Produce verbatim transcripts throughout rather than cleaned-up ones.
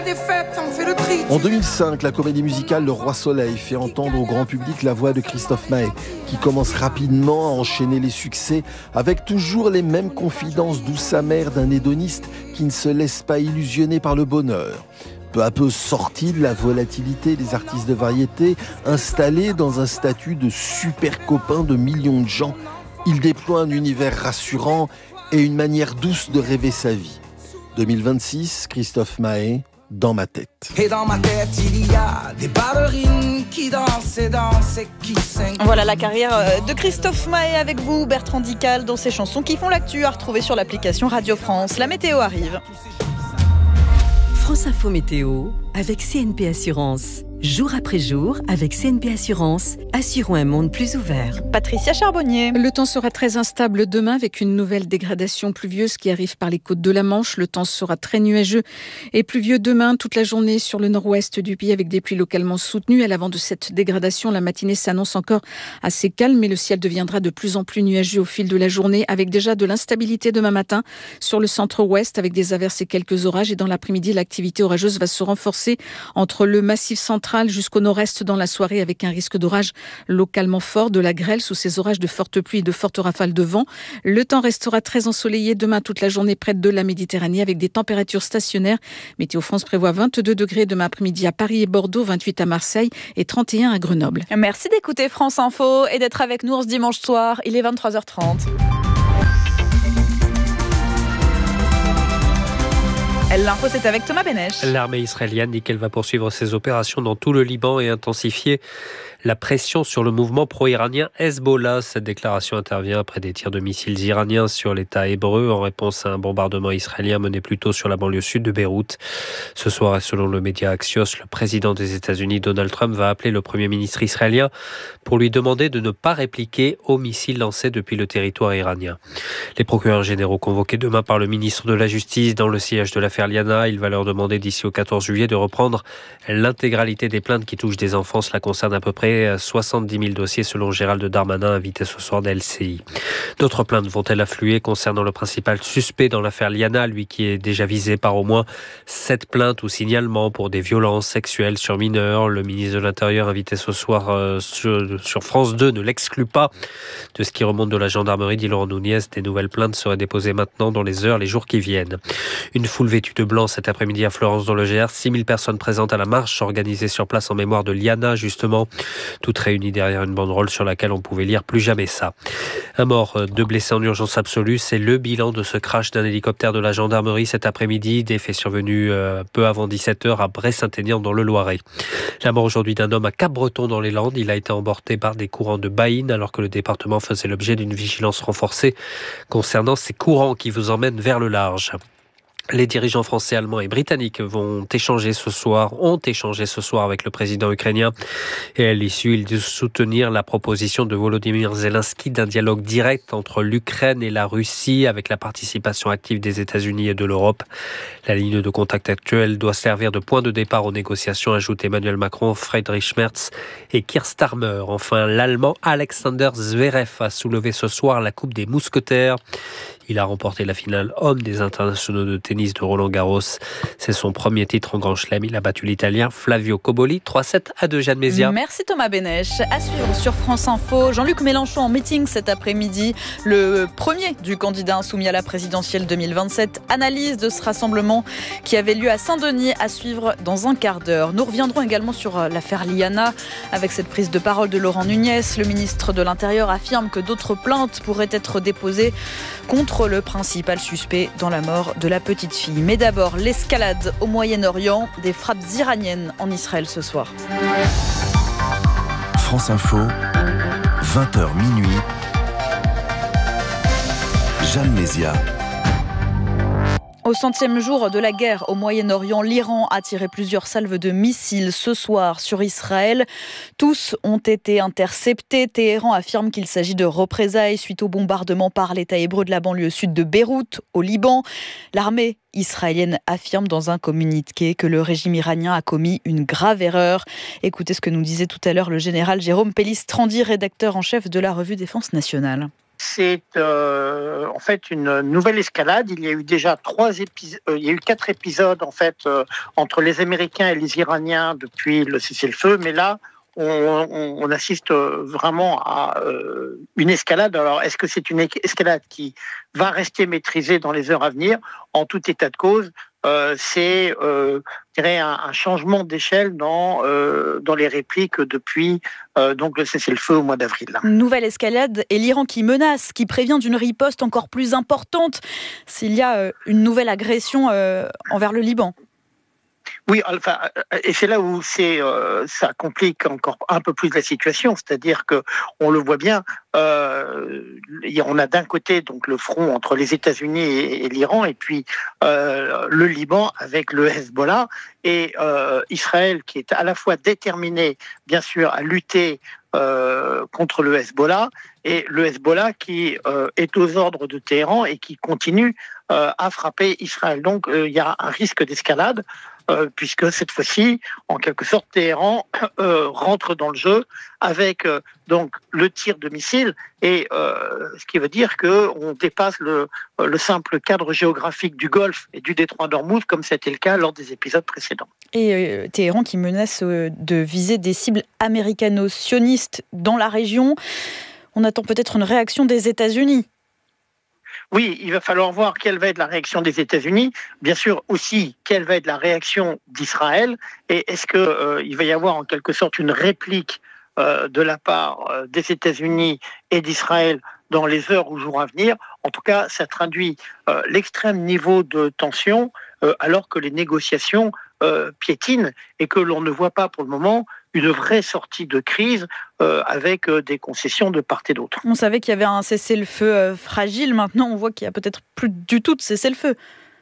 En deux mille cinq, la comédie musicale Le Roi Soleil fait entendre au grand public la voix de Christophe Maé, qui commence rapidement à enchaîner les succès avec toujours les mêmes confidences douce amère d'un hédoniste qui ne se laisse pas illusionner par le bonheur. Peu à peu sortis de la volatilité des artistes de variété, installés dans un statut de super copain de millions de gens, il déploie un univers rassurant et une manière douce de rêver sa vie. deux mille vingt-six, Christophe Maé, Dans ma tête. Et dans ma tête, il y a des ballerines qui dansent et dansent et qui singent. Voilà la carrière de Christophe Maé avec vous, Bertrand Dical, dans ses chansons qui font l'actu à retrouver sur l'application Radio France. La météo arrive. France Info Météo avec C N P Assurance. Jour après jour, avec C N P Assurance, assurons un monde plus ouvert. Patricia Charbonnier. Le temps sera très instable demain avec une nouvelle dégradation pluvieuse qui arrive par les côtes de la Manche. Le temps sera très nuageux et pluvieux demain toute la journée sur le nord-ouest du pays avec des pluies localement soutenues. À l'avant de cette dégradation, la matinée s'annonce encore assez calme, mais le ciel deviendra de plus en plus nuageux au fil de la journée avec déjà de l'instabilité demain matin sur le centre-ouest avec des averses et quelques orages. Et dans l'après-midi, l'activité orageuse va se renforcer entre le massif central jusqu'au nord-est dans la soirée avec un risque d'orage localement fort, de la grêle sous ces orages de fortes pluies et de fortes rafales de vent. Le temps restera très ensoleillé demain toute la journée près de la Méditerranée avec des températures stationnaires. Météo France prévoit vingt-deux degrés demain après-midi à Paris et Bordeaux, vingt-huit à Marseille et trente et un à Grenoble. Merci d'écouter France Info et d'être avec nous ce dimanche soir. Il est vingt-trois heures trente. L'info, c'est avec Thomas Benech. L'armée israélienne dit qu'elle va poursuivre ses opérations dans tout le Liban et intensifier la pression sur le mouvement pro-iranien Hezbollah. Cette déclaration intervient après des tirs de missiles iraniens sur l'État hébreu en réponse à un bombardement israélien mené plus tôt sur la banlieue sud de Beyrouth. Ce soir, et selon le média Axios, le président des États-Unis, Donald Trump, va appeler le premier ministre israélien pour lui demander de ne pas répliquer aux missiles lancés depuis le territoire iranien. Les procureurs généraux convoqués demain par le ministre de la Justice dans le siège de l'affaire Liana, il va leur demander d'ici au quatorze juillet de reprendre l'intégralité des plaintes qui touchent des enfants. Cela concerne à peu près soixante-dix mille dossiers selon Gérald Darmanin, invité ce soir d'L C I. D'autres plaintes vont-elles affluer concernant le principal suspect dans l'affaire Liana, lui qui est déjà visé par au moins sept plaintes ou signalements pour des violences sexuelles sur mineurs. Le ministre de l'Intérieur, invité ce soir euh, sur, sur France deux, ne l'exclut pas. De ce qui remonte de la gendarmerie, dit Laurent Nunez, des nouvelles plaintes seraient déposées maintenant dans les heures, les jours qui viennent. Une foule vêtue de blanc cet après-midi à Florence dans le Gers. six mille personnes présentes à la marche organisée sur place en mémoire de Liana, justement. Toutes réunies derrière une banderole sur laquelle on pouvait lire « Plus jamais ça ». Un mort, deux blessés en urgence absolue, c'est le bilan de ce crash d'un hélicoptère de la gendarmerie cet après-midi. Des faits survenus euh, peu avant dix-sept heures à Bray-Saint-Aignan dans le Loiret. La mort aujourd'hui d'un homme à Cap-Breton dans les Landes. Il a été emporté par des courants de Baïne alors que le département faisait l'objet d'une vigilance renforcée concernant ces courants qui vous emmènent vers le large. Les dirigeants français, allemands et britanniques vont échanger ce soir, ont échangé ce soir avec le président ukrainien. Et à l'issue, ils disent soutenir la proposition de Volodymyr Zelensky d'un dialogue direct entre l'Ukraine et la Russie avec la participation active des États-Unis et de l'Europe. La ligne de contact actuelle doit servir de point de départ aux négociations, ajoutent Emmanuel Macron, Friedrich Merz et Keir Starmer. Enfin, l'Allemand Alexander Zverev a soulevé ce soir la Coupe des Mousquetaires. Il a remporté la finale homme des internationaux de tennis de Roland-Garros. C'est son premier titre en Grand Chelem. Il a battu l'Italien Flavio Cobolli, trois sept à deux, Jeanne Mézia. Merci Thomas Benech. À suivre sur France Info, Jean-Luc Mélenchon en meeting cet après-midi. Le premier du candidat insoumis à la présidentielle deux mille vingt-sept. Analyse de ce rassemblement qui avait lieu à Saint-Denis à suivre dans un quart d'heure. Nous reviendrons également sur l'affaire Liana avec cette prise de parole de Laurent Nunez. Le ministre de l'Intérieur affirme que d'autres plaintes pourraient être déposées contre le principal suspect dans la mort de la petite fille. Mais d'abord, l'escalade au Moyen-Orient, des frappes iraniennes en Israël ce soir. France Info, vingt heures minuit. Jeanne Mézia. Au centième jour de la guerre au Moyen-Orient, l'Iran a tiré plusieurs salves de missiles ce soir sur Israël. Tous ont été interceptés. Téhéran affirme qu'il s'agit de représailles suite au bombardement par l'État hébreu de la banlieue sud de Beyrouth, au Liban. L'armée israélienne affirme dans un communiqué que le régime iranien a commis une grave erreur. Écoutez ce que nous disait tout à l'heure le général Jérôme Pellistrandi, rédacteur en chef de la revue Défense nationale. c'est euh, en fait une nouvelle escalade. Il y a eu déjà trois épisodes, euh, il y a eu quatre épisodes en fait euh, entre les Américains et les Iraniens depuis le cessez-le-feu, mais là on, on, on assiste vraiment à euh, une escalade. Alors est-ce que c'est une escalade qui va rester maîtrisée dans les heures à venir? En tout état de cause, euh, c'est euh, je dirais un, un changement d'échelle dans euh, dans les répliques depuis euh, donc le cessez-le-feu au mois d'avril. Nouvelle escalade et l'Iran qui menace, qui prévient d'une riposte encore plus importante s'il y a euh, une nouvelle agression euh, envers le Liban. Oui, enfin, et c'est là où c'est, euh, ça complique encore un peu plus la situation, c'est-à-dire que on le voit bien, euh, on a d'un côté donc le front entre les États-Unis et, et l'Iran, et puis euh, le Liban avec le Hezbollah et euh, Israël qui est à la fois déterminé, bien sûr, à lutter euh, contre le Hezbollah, et le Hezbollah qui euh, est aux ordres de Téhéran et qui continue euh, à frapper Israël. Donc il euh, y a un risque d'escalade. Euh, puisque cette fois-ci, en quelque sorte, Téhéran euh, rentre dans le jeu avec euh, donc le tir de missiles, et euh, ce qui veut dire qu'on dépasse le, le simple cadre géographique du Golfe et du détroit d'Ormuz, comme c'était le cas lors des épisodes précédents. Et euh, Téhéran qui menace euh, de viser des cibles américano-sionistes dans la région. On attend peut-être une réaction des États-Unis. Oui, il va falloir voir quelle va être la réaction des États-Unis, bien sûr aussi quelle va être la réaction d'Israël, et est-ce qu'il euh, va y avoir en quelque sorte une réplique euh, de la part euh, des États-Unis et d'Israël dans les heures ou jours à venir. En tout cas, ça traduit euh, l'extrême niveau de tension euh, alors que les négociations euh, piétinent et que l'on ne voit pas pour le moment une vraie sortie de crise euh, avec euh, des concessions de part et d'autre. On savait qu'il y avait un cessez-le-feu euh, fragile. Maintenant, on voit qu'il n'y a peut-être plus du tout de cessez-le-feu.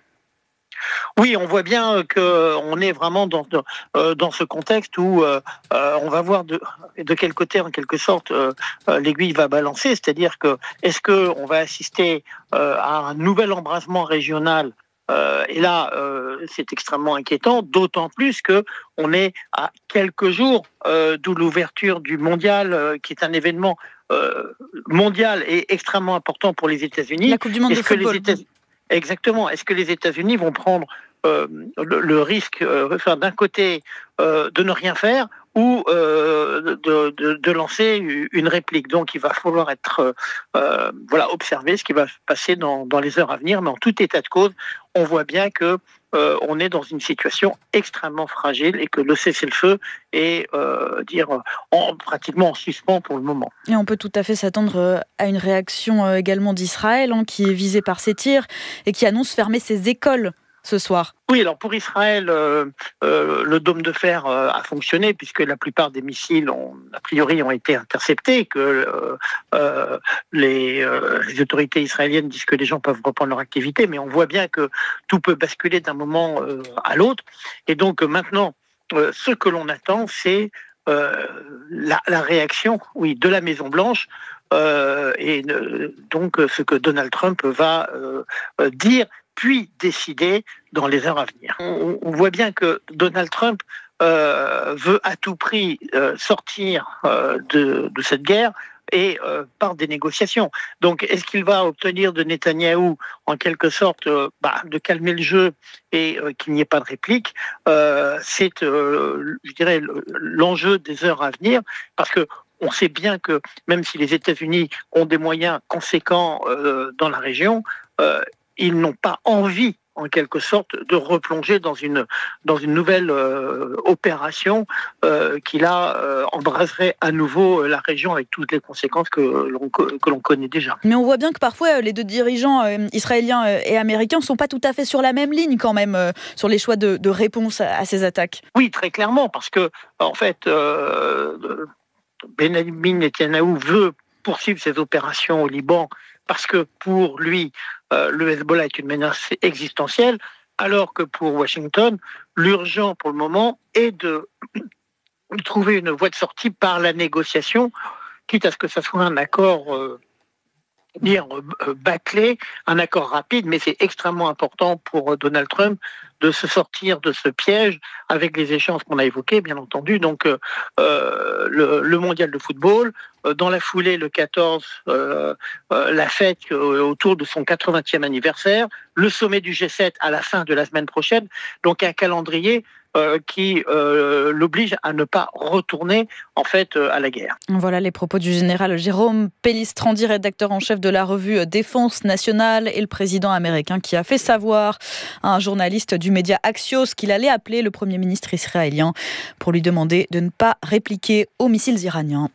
Oui, on voit bien qu'on est vraiment dans, dans, dans ce contexte où euh, on va voir de, de quel côté, en quelque sorte, euh, l'aiguille va balancer. C'est-à-dire que est-ce qu'on va assister euh, à un nouvel embrasement régional? Euh, et là, euh, c'est extrêmement inquiétant, d'autant plus qu'on est à quelques jours euh, d'où l'ouverture du mondial, euh, qui est un événement euh, mondial et extrêmement important pour les États-Unis. La Coupe du monde Est-ce de football. Les États- Exactement. Est-ce que les États-Unis vont prendre euh, le, le risque, euh, enfin, d'un côté, euh, de ne rien faire, ou euh, de, de, de lancer une réplique? Donc il va falloir être euh, voilà, observer ce qui va se passer dans, dans les heures à venir, mais en tout état de cause, on voit bien que euh, on est dans une situation extrêmement fragile et que le cessez-le-feu est euh, dire, en, pratiquement en suspens pour le moment. Et on peut tout à fait s'attendre à une réaction également d'Israël, hein, qui est visée par ces tirs et qui annonce fermer ses écoles ce soir. Oui, alors pour Israël, euh, euh, le dôme de fer euh, a fonctionné puisque la plupart des missiles, ont, a priori, ont été interceptés, que euh, euh, les, euh, les autorités israéliennes disent que les gens peuvent reprendre leur activité, mais on voit bien que tout peut basculer d'un moment euh, à l'autre. Et donc maintenant, euh, ce que l'on attend, c'est euh, la, la réaction, oui, de la Maison-Blanche. Euh, et euh, donc ce que Donald Trump va euh, dire, puis décider dans les heures à venir. On, on voit bien que Donald Trump euh, veut à tout prix euh, sortir euh, de, de cette guerre et euh, par des négociations. Donc, est-ce qu'il va obtenir de Netanyahou, en quelque sorte, euh, bah, de calmer le jeu et euh, qu'il n'y ait pas de réplique? euh, C'est, euh, je dirais, l'enjeu des heures à venir, parce que on sait bien que même si les États-Unis ont des moyens conséquents euh, dans la région, euh, ils n'ont pas envie, en quelque sorte, de replonger dans une, dans une nouvelle euh, opération euh, qui, là, euh, embraserait à nouveau la région avec toutes les conséquences que l'on, que l'on connaît déjà. Mais on voit bien que parfois, les deux dirigeants euh, israéliens et américains ne sont pas tout à fait sur la même ligne, quand même, euh, sur les choix de, de réponse à, à ces attaques. Oui, très clairement, parce que, en fait, euh, Benjamin Netanyahou veut poursuivre ses opérations au Liban parce que pour lui, euh, le Hezbollah est une menace existentielle, alors que pour Washington, l'urgent pour le moment est de trouver une voie de sortie par la négociation, quitte à ce que ça soit un accord euh, dire euh, bâcler un accord rapide, mais c'est extrêmement important pour Donald Trump de se sortir de ce piège avec les échéances qu'on a évoquées, bien entendu. Donc, euh, le, le mondial de football, euh, dans la foulée, le quatorze, euh, euh, la fête euh, autour de son quatre-vingtième anniversaire, le sommet du G sept à la fin de la semaine prochaine. Donc, un calendrier Euh, qui euh, l'oblige à ne pas retourner en fait euh, à la guerre. Voilà les propos du général Jérôme Pellistrandi, rédacteur en chef de la revue Défense nationale, et le président américain qui a fait savoir à un journaliste du média Axios qu'il allait appeler le Premier ministre israélien pour lui demander de ne pas répliquer aux missiles iraniens.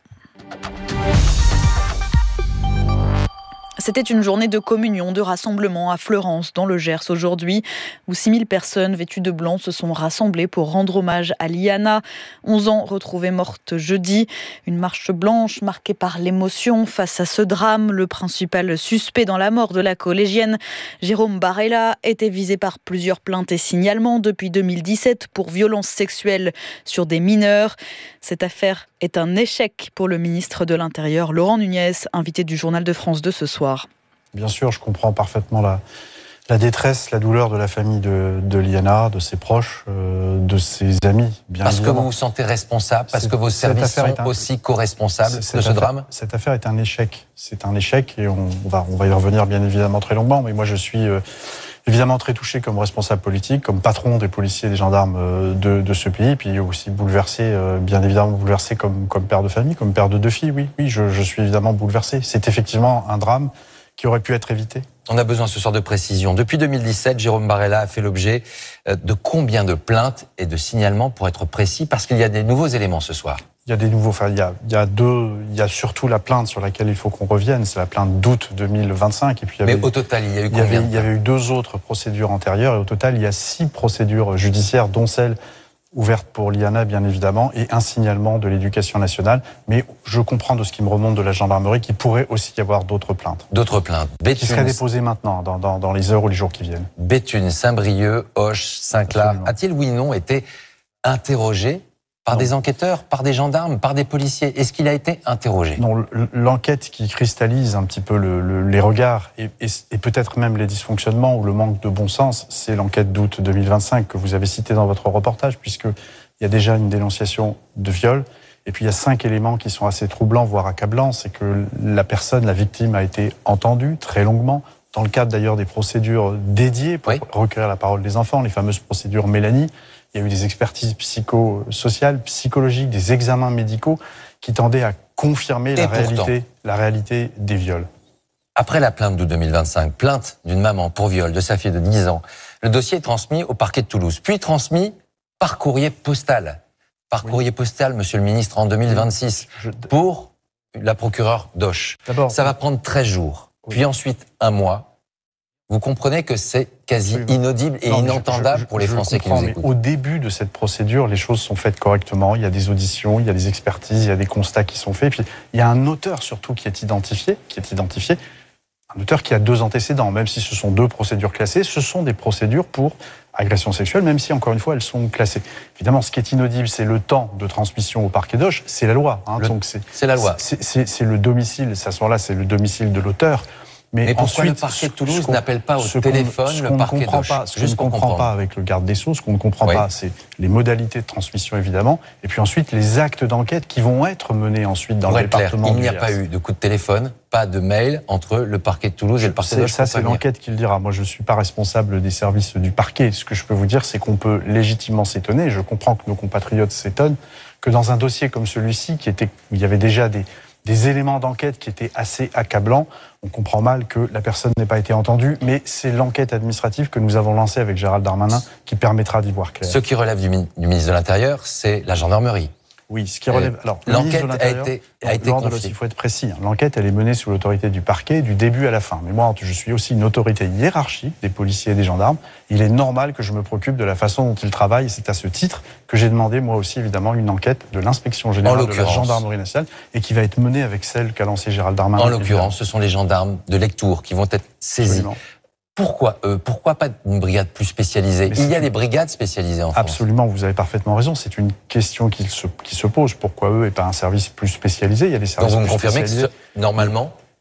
C'était une journée de communion, de rassemblement à Fleurance, dans le Gers aujourd'hui, où six mille personnes vêtues de blanc se sont rassemblées pour rendre hommage à Liana, onze ans retrouvée morte jeudi. Une marche blanche marquée par l'émotion face à ce drame. Le principal suspect dans la mort de la collégienne, Jérôme Barella, était visé par plusieurs plaintes et signalements depuis deux mille dix-sept pour violences sexuelles sur des mineurs. Cette affaire est un échec pour le ministre de l'Intérieur, Laurent Nunez, invité du Journal de France de ce soir. Bien sûr, je comprends parfaitement la, la détresse, la douleur de la famille de, de Liana, de ses proches, euh, de ses amis, bien parce évidemment. Que vous vous sentez responsable, parce que vos services sont un, aussi co-responsables de ce affaire, drame. Cette affaire est un échec. C'est un échec et on, on, va, on va y revenir bien évidemment très longuement. Mais moi, je suis euh, évidemment très touché comme responsable politique, comme patron des policiers et des gendarmes euh, de, de ce pays, puis aussi bouleversé, euh, bien évidemment bouleversé comme, comme père de famille, comme père de deux filles. Oui, oui, je, je suis évidemment bouleversé. C'est effectivement un drame qui aurait pu être évité. On a besoin ce soir de précision. Depuis deux mille dix-sept, Jérôme Barella a fait l'objet de combien de plaintes et de signalements, pour être précis, parce qu'il y a des nouveaux éléments ce soir. Il y a des nouveaux, enfin, il y a, il y a deux, il y a surtout la plainte sur laquelle il faut qu'on revienne, c'est la plainte d'août deux mille vingt-cinq. Et puis il y avait, Mais au total, il y a eu combien il y avait, il y avait eu deux autres procédures antérieures, et au total, il y a six procédures judiciaires, dont celle ouverte pour Liana, bien évidemment, et un signalement de l'Éducation nationale. Mais je comprends de ce qui me remonte de la gendarmerie qu'il pourrait aussi y avoir d'autres plaintes. D'autres plaintes. Béthune, qui seraient déposées maintenant, dans, dans, dans les heures ou les jours qui viennent. Béthune, Saint-Brieuc, Auch, Saint-Clar, a-t-il, oui ou non, été interrogé par non. des enquêteurs, par des gendarmes, par des policiers? Est-ce qu'il a été interrogé? Non, l'enquête qui cristallise un petit peu le, le, les regards et, et, et peut-être même les dysfonctionnements ou le manque de bon sens, c'est l'enquête d'août deux mille vingt-cinq que vous avez citée dans votre reportage, puisqu'il y a déjà une dénonciation de viol. Et puis il y a cinq éléments qui sont assez troublants, voire accablants. C'est que la personne, la victime, a été entendue très longuement, dans le cadre d'ailleurs des procédures dédiées pour oui. recueillir la parole des enfants, les fameuses procédures Mélanie. Il y a eu des expertises psychosociales, psychologiques, des examens médicaux qui tendaient à confirmer la réalité, la réalité des viols. Après la plainte d'août deux mille vingt-cinq, plainte d'une maman pour viol de sa fille de dix ans, le dossier est transmis au parquet de Toulouse, puis transmis par courrier postal. Par oui. courrier postal, monsieur le ministre, en deux mille vingt-six, Je... pour la procureure d'Auch. Ça va prendre treize jours, oui. puis ensuite un mois. Vous comprenez que c'est quasi oui, inaudible et non, inentendable je, je, pour les Français qui nous écoutent. Au début de cette procédure, les choses sont faites correctement. Il y a des auditions, il y a des expertises, il y a des constats qui sont faits. Puis il y a un auteur surtout qui est identifié, qui est identifié, un auteur qui a deux antécédents. Même si ce sont deux procédures classées, ce sont des procédures pour agression sexuelle, même si encore une fois elles sont classées. Évidemment, ce qui est inaudible, c'est le temps de transmission au parquet d'Auch. C'est la loi. Hein, le, donc c'est, c'est la loi. C'est, c'est, c'est le domicile. Ça soit là, c'est le domicile de l'auteur. Mais, Mais pourquoi ensuite, le parquet de Toulouse n'appelle pas au téléphone le parquet d'Auch? Ce qu'on ne comprend pas avec le garde des Sceaux, ce qu'on ne comprend oui. pas, c'est les modalités de transmission, évidemment, et puis ensuite les actes d'enquête qui vont être menés ensuite dans Pour le être clair, département. Il n'y a pas eu de coup de téléphone, pas de mail entre le parquet de Toulouse et le parquet d'Auch. Ça, c'est l'enquête qui le dira. Moi, je ne suis pas responsable des services du parquet. Ce que je peux vous dire, c'est qu'on peut légitimement s'étonner. Je comprends que nos compatriotes s'étonnent que dans un dossier comme celui-ci, qui était, où il y avait déjà des des éléments d'enquête qui étaient assez accablants. On comprend mal que la personne n'ait pas été entendue, mais c'est l'enquête administrative que nous avons lancée avec Gérald Darmanin qui permettra d'y voir clair. Ce qui relève du, du ministre de l'Intérieur, c'est la gendarmerie. Oui, ce qui relève... Alors, l'enquête a été, a été confiée. Il faut être précis. L'enquête, elle est menée sous l'autorité du parquet du début à la fin. Mais moi, je suis aussi une autorité hiérarchique des policiers et des gendarmes. Il est normal que je me préoccupe de la façon dont ils travaillent. C'est à ce titre que j'ai demandé, moi aussi, évidemment, une enquête de l'inspection générale de la gendarmerie nationale et qui va être menée avec celle qu'a lancée Gérald Darmanin. En l'occurrence, ce sont les gendarmes de Lectoure qui vont être saisis. Absolument. Pourquoi eux? Pourquoi pas une brigade plus spécialisée? Il y a des brigades spécialisées en France. Absolument, vous avez parfaitement raison. C'est une question qui se, qui se pose. Pourquoi eux et pas un service plus spécialisé? Il y a des services Donc vous me plus confirmez spécialisés. que ce, normalement,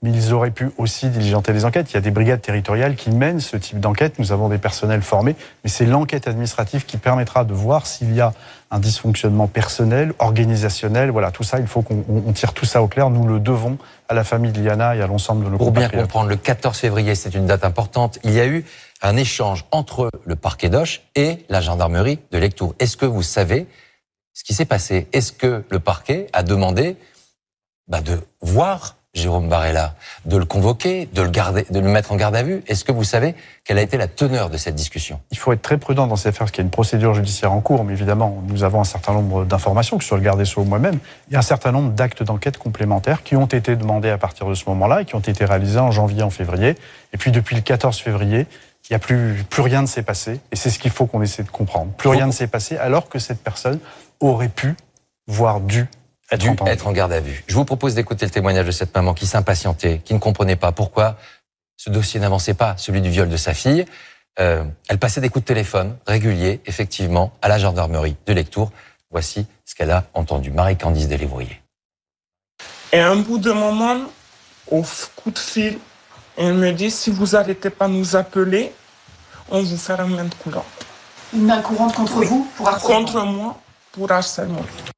mais ils auraient pu aussi diligenter les enquêtes. Il y a des brigades territoriales qui mènent ce type d'enquête. Nous avons des personnels formés, mais c'est l'enquête administrative qui permettra de voir s'il y a un dysfonctionnement personnel, organisationnel. Voilà, tout ça, il faut qu'on on tire tout ça au clair. Nous le devons à la famille de Liana et à l'ensemble de nos compatriotes. Pour bien comprendre, le quatorze février, c'est une date importante. Il y a eu un échange entre le parquet d'Auch et la gendarmerie de Lectoure. Est-ce que vous savez ce qui s'est passé? Est-ce que le parquet a demandé bah, de voir Jérôme Barella, de le convoquer, de le garder, de le mettre en garde à vue? Est-ce que vous savez quelle a été la teneur de cette discussion? Il faut être très prudent dans ces affaires parce qu'il y a une procédure judiciaire en cours, mais évidemment, nous avons un certain nombre d'informations, que ce soit le garde des Sceaux ou moi-même. Il y a un certain nombre d'actes d'enquête complémentaires qui ont été demandés à partir de ce moment-là et qui ont été réalisés en janvier, en février. Et puis depuis le quatorze février, il y a plus, plus rien ne s'est passé. Et c'est ce qu'il faut qu'on essaie de comprendre. Plus rien ne s'est passé alors que cette personne aurait pu, voire dû, Être, dû être en garde à vue. Je vous propose d'écouter le témoignage de cette maman qui s'impatientait, qui ne comprenait pas pourquoi ce dossier n'avançait pas, celui du viol de sa fille. Euh, elle passait des coups de téléphone réguliers, effectivement, à la gendarmerie de Lectoure. Voici ce qu'elle a entendu. Marie-Candice Delévrier. Et à un bout de moment, au coup de fil, elle me dit, si vous n'arrêtez pas nous appeler, on vous fera une main courante. Une main courante contre oui. vous pour harcèlement. Contre moi, pour harcèlement.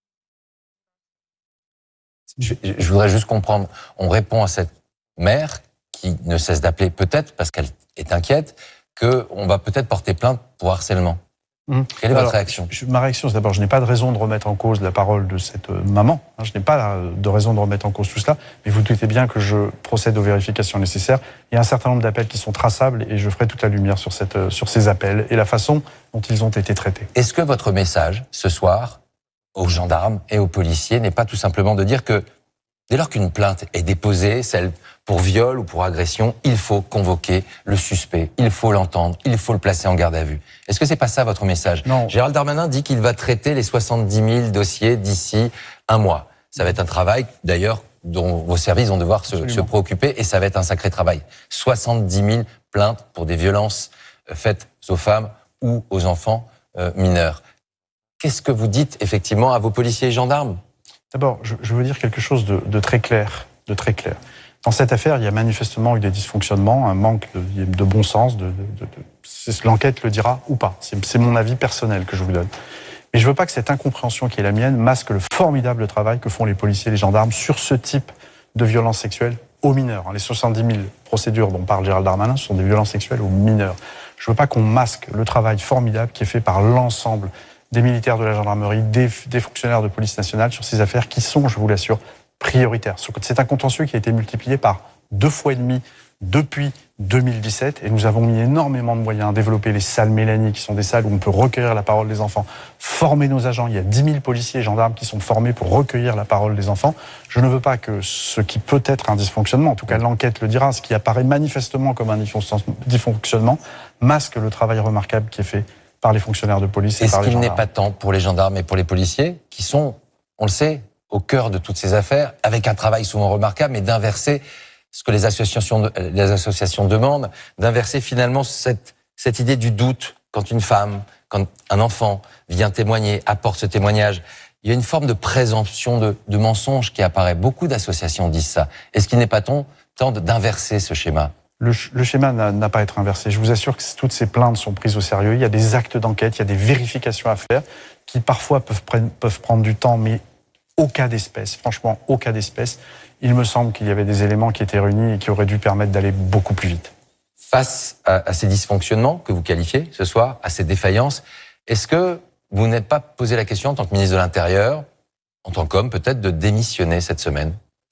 Je, je voudrais juste comprendre, on répond à cette mère qui ne cesse d'appeler peut-être parce qu'elle est inquiète qu'on va peut-être porter plainte pour harcèlement. Mmh. Quelle est Alors, votre réaction? je, Ma réaction, c'est d'abord, je n'ai pas de raison de remettre en cause la parole de cette euh, maman. Hein, je n'ai pas euh, de raison de remettre en cause tout cela, mais vous doutez bien que je procède aux vérifications nécessaires. Il y a un certain nombre d'appels qui sont traçables et je ferai toute la lumière sur, cette, euh, sur ces appels et la façon dont ils ont été traités. Est-ce que votre message, ce soir, aux gendarmes et aux policiers, n'est pas tout simplement de dire que dès lors qu'une plainte est déposée, celle pour viol ou pour agression, il faut convoquer le suspect, il faut l'entendre, il faut le placer en garde à vue. Est-ce que c'est pas ça votre message? Non. Gérald Darmanin dit qu'il va traiter les soixante-dix mille dossiers d'ici un mois. Ça va être un travail, d'ailleurs, dont vos services vont devoir se, se préoccuper et ça va être un sacré travail. soixante-dix mille plaintes pour des violences faites aux femmes ou aux enfants euh, mineurs. Qu'est-ce que vous dites effectivement à vos policiers et gendarmes? D'abord, je, je veux dire quelque chose de, de très clair, de très clair. Dans cette affaire, il y a manifestement eu des dysfonctionnements, un manque de, de bon sens. De, de, de, de, l'enquête le dira ou pas. C'est, c'est mon avis personnel que je vous donne. Mais je ne veux pas que cette incompréhension qui est la mienne masque le formidable travail que font les policiers et les gendarmes sur ce type de violences sexuelles aux mineurs. Les soixante-dix mille procédures dont parle Gérald Darmanin, ce sont des violences sexuelles aux mineurs. Je ne veux pas qu'on masque le travail formidable qui est fait par l'ensemble des militaires de la gendarmerie, des, des fonctionnaires de police nationale sur ces affaires qui sont, je vous l'assure, prioritaires. C'est un contentieux qui a été multiplié par deux fois et demi depuis deux mille dix-sept et nous avons mis énormément de moyens à développer les salles Mélanie qui sont des salles où on peut recueillir la parole des enfants, former nos agents. Il y a dix mille policiers et gendarmes qui sont formés pour recueillir la parole des enfants. Je ne veux pas que ce qui peut être un dysfonctionnement, en tout cas l'enquête le dira, ce qui apparaît manifestement comme un dysfonctionnement, masque le travail remarquable qui est fait par les fonctionnaires de police et Est-ce par les qu'il gendarmes. n'est pas temps pour les gendarmes et pour les policiers, qui sont, on le sait, au cœur de toutes ces affaires, avec un travail souvent remarquable, mais d'inverser ce que les associations, les associations demandent, d'inverser finalement cette, cette idée du doute quand une femme, quand un enfant vient témoigner, apporte ce témoignage. Il y a une forme de présomption de, de mensonge qui apparaît. Beaucoup d'associations disent ça. Est-ce qu'il n'est pas temps, temps d'inverser ce schéma ? Le, le schéma n'a, n'a pas à être inversé. Je vous assure que toutes ces plaintes sont prises au sérieux. Il y a des actes d'enquête, il y a des vérifications à faire qui parfois peuvent, pre- peuvent prendre du temps, mais au cas d'espèce, franchement, au cas d'espèce, il me semble qu'il y avait des éléments qui étaient réunis et qui auraient dû permettre d'aller beaucoup plus vite. Face à, à ces dysfonctionnements que vous qualifiez ce soir, à ces défaillances, est-ce que vous n'êtes pas posé la question en tant que ministre de l'Intérieur, en tant qu'homme peut-être, de démissionner cette semaine ?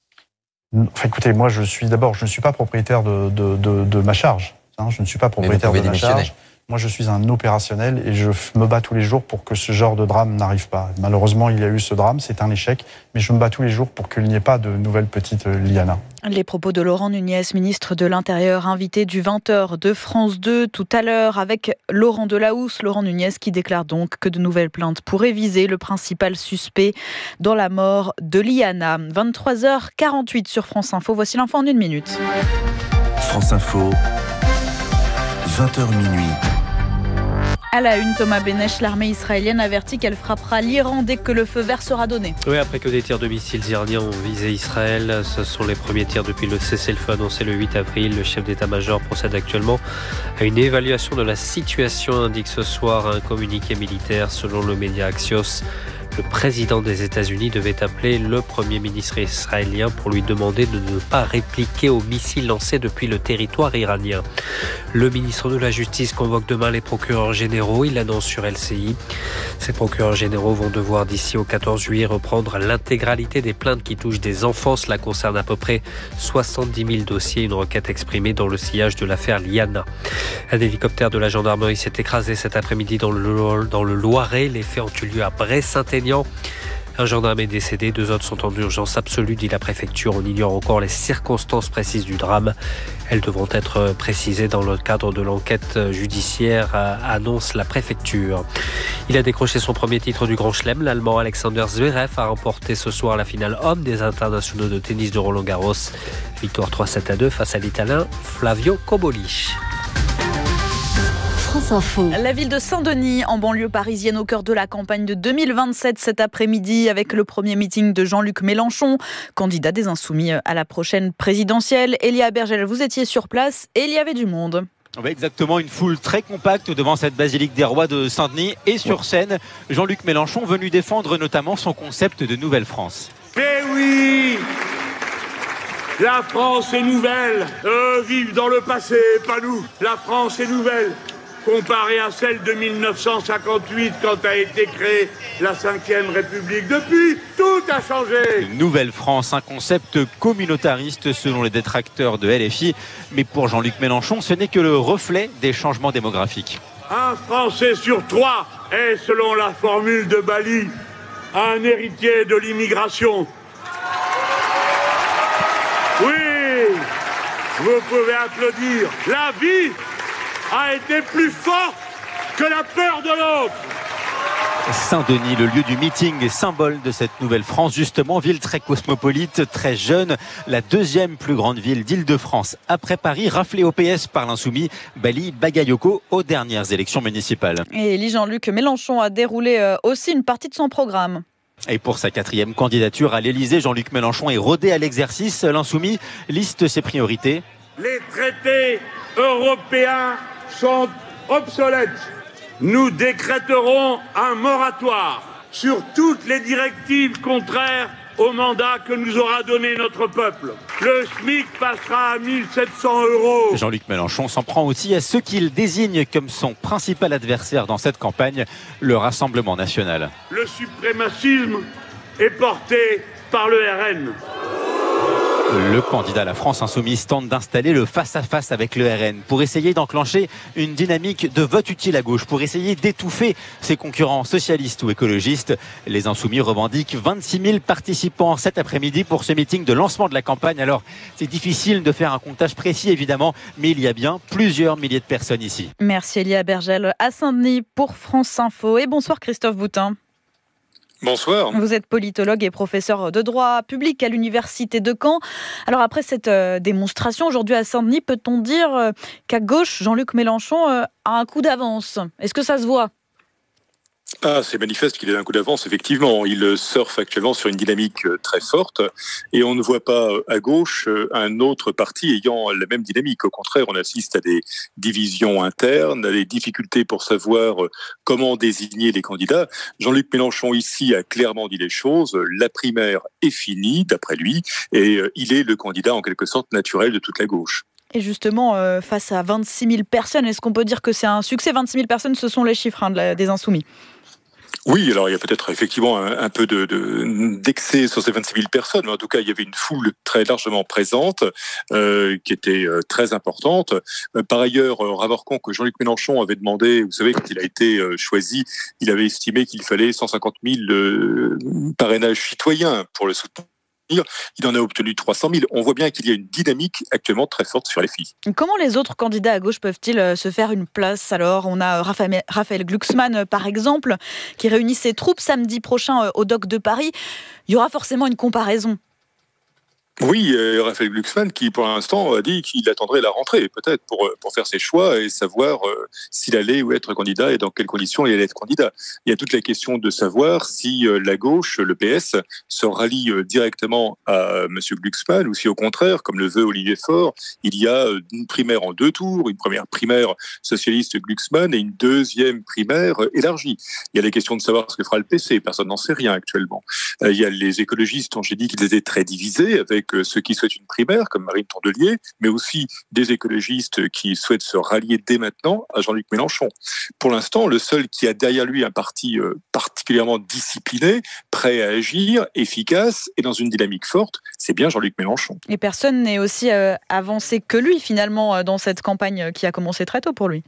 Enfin, écoutez, moi, je suis d'abord, je ne suis pas propriétaire de, de, de, de ma charge. Hein, je ne suis pas propriétaire de ma charge. Moi, je suis un opérationnel et je me bats tous les jours pour que ce genre de drame n'arrive pas. Malheureusement, il y a eu ce drame, c'est un échec, mais je me bats tous les jours pour qu'il n'y ait pas de nouvelle petite Liana. Les propos de Laurent Nunez, ministre de l'Intérieur, invité du vingt heures de France deux tout à l'heure avec Laurent Delahousse. Laurent Nunez qui déclare donc que de nouvelles plaintes pourraient viser le principal suspect dans la mort de Liana. vingt-trois heures quarante-huit sur France Info. Voici l'info en une minute. France Info, vingt heures minuit. À la une, Thomas Benesch, l'armée israélienne avertit qu'elle frappera l'Iran dès que le feu vert sera donné. Oui, après que des tirs de missiles iraniens ont visé Israël, ce sont les premiers tirs depuis le cessez-le-feu annoncé le huit avril. Le chef d'état-major procède actuellement à une évaluation de la situation, indique ce soir un communiqué militaire. Selon le média Axios, le président des États-Unis devait appeler le Premier ministre israélien pour lui demander de ne pas répliquer aux missiles lancés depuis le territoire iranien. Le ministre de la Justice convoque demain les procureurs généraux. Il l'annonce sur L C I. Ces procureurs généraux vont devoir d'ici au quatorze juillet reprendre l'intégralité des plaintes qui touchent des enfants. Cela concerne à peu près soixante-dix mille dossiers. Une requête exprimée dans le sillage de l'affaire Liana. Un hélicoptère de la gendarmerie s'est écrasé cet après-midi dans le, dans le Loiret. Les faits ont eu lieu à Bray-Saint-Aignan. Un gendarme est décédé, deux autres sont en urgence absolue, dit la préfecture. On ignore encore les circonstances précises du drame. Elles devront être précisées dans le cadre de l'enquête judiciaire, annonce la préfecture. Il a décroché son premier titre du Grand Chelem. L'Allemand Alexander Zverev a remporté ce soir la finale homme des internationaux de tennis de Roland-Garros. Victoire trois sept à deux face à l'Italien Flavio Cobolli. Info. La ville de Saint-Denis, en banlieue parisienne, au cœur de la campagne de deux mille vingt-sept cet après-midi, avec le premier meeting de Jean-Luc Mélenchon, candidat des Insoumis à la prochaine présidentielle. Elia Bergel, vous étiez sur place et il y avait du monde. Oui, exactement, une foule très compacte devant cette basilique des rois de Saint-Denis et sur scène, Jean-Luc Mélenchon venu défendre notamment son concept de Nouvelle France. Mais oui, la France est nouvelle, eux vivent dans le passé, pas nous. La France est nouvelle. Comparée à celle de mille neuf cent cinquante-huit quand a été créée la cinquième République. Depuis, tout a changé. Nouvelle France, un concept communautariste selon les détracteurs de L F I. Mais pour Jean-Luc Mélenchon, ce n'est que le reflet des changements démographiques. Un Français sur trois est, selon la formule de Bali, un héritier de l'immigration. Oui, vous pouvez applaudir. La vie a été plus forte que la peur de l'autre. Saint-Denis, le lieu du meeting, symbole de cette nouvelle France, justement, ville très cosmopolite, très jeune, la deuxième plus grande ville d'Île-de-France après Paris, raflée au P S par l'insoumis Bali Bagayoko aux dernières élections municipales. Et Elie Jean-Luc Mélenchon a déroulé aussi une partie de son programme. Et pour sa quatrième candidature à l'Élysée, Jean-Luc Mélenchon est rodé à l'exercice. L'insoumis liste ses priorités. Les traités européens sont obsolètes. Nous décréterons un moratoire sur toutes les directives contraires au mandat que nous aura donné notre peuple. Le SMIC passera à mille sept cents euros. Jean-Luc Mélenchon s'en prend aussi à ceux qu'il désigne comme son principal adversaire dans cette campagne, le Rassemblement national. Le suprémacisme est porté par le R N. Le candidat à la France insoumise tente d'installer le face-à-face avec le R N pour essayer d'enclencher une dynamique de vote utile à gauche, pour essayer d'étouffer ses concurrents socialistes ou écologistes. Les insoumis revendiquent vingt-six mille participants cet après-midi pour ce meeting de lancement de la campagne. Alors, c'est difficile de faire un comptage précis évidemment, mais il y a bien plusieurs milliers de personnes ici. Merci Elia Bergel à Saint-Denis pour France Info. Et bonsoir Christophe Boutin. Bonsoir. Vous êtes politologue et professeur de droit public à l'université de Caen. Alors après cette euh, démonstration aujourd'hui à Saint-Denis, peut-on dire euh, qu'à gauche, Jean-Luc Mélenchon euh, a un coup d'avance ? Est-ce que ça se voit ? Ah, c'est manifeste qu'il a un coup d'avance, effectivement. Il surfe actuellement sur une dynamique très forte et on ne voit pas à gauche un autre parti ayant la même dynamique. Au contraire, on assiste à des divisions internes, à des difficultés pour savoir comment désigner les candidats. Jean-Luc Mélenchon, ici, a clairement dit les choses. La primaire est finie, d'après lui, et il est le candidat, en quelque sorte, naturel de toute la gauche. Et justement, euh, face à vingt-six mille personnes, est-ce qu'on peut dire que c'est un succès ? vingt-six mille personnes, ce sont les chiffres hein, de la, des Insoumis. Oui, alors il y a peut-être effectivement un, un peu de, de, d'excès sur ces vingt-six mille personnes, mais en tout cas il y avait une foule très largement présente, euh, qui était euh, très importante. Euh, par ailleurs, on va voir compte que Jean-Luc Mélenchon avait demandé, vous savez, quand il a été euh, choisi, il avait estimé qu'il fallait cent cinquante mille euh, parrainages citoyens pour le soutenir. Il en a obtenu trois cent mille. On voit bien qu'il y a une dynamique actuellement très forte sur les filles. Comment les autres candidats à gauche peuvent-ils se faire une place alors ? On a Raphaël, Raphaël Glucksmann, par exemple, qui réunit ses troupes samedi prochain au Dock de Paris. Il y aura forcément une comparaison. Oui, euh, Raphaël Glucksmann qui, pour l'instant, a dit qu'il attendrait la rentrée, peut-être, pour, pour faire ses choix et savoir euh, s'il allait ou être candidat et dans quelles conditions il allait être candidat. Il y a toute la question de savoir si euh, la gauche, le P S, se rallie euh, directement à euh, M. Glucksmann ou si, au contraire, comme le veut Olivier Faure, il y a euh, une primaire en deux tours, une première primaire socialiste Glucksmann et une deuxième primaire euh, élargie. Il y a la question de savoir ce que fera le P C, personne n'en sait rien actuellement. Euh, il y a les écologistes dont j'ai dit qu'ils étaient très divisés, avec ceux qui souhaitent une primaire, comme Marine Tondelier, mais aussi des écologistes qui souhaitent se rallier dès maintenant à Jean-Luc Mélenchon. Pour l'instant, le seul qui a derrière lui un parti particulièrement discipliné, prêt à agir, efficace et dans une dynamique forte, c'est bien Jean-Luc Mélenchon. Et personne n'est aussi euh, avancé que lui, finalement, dans cette campagne qui a commencé très tôt pour lui.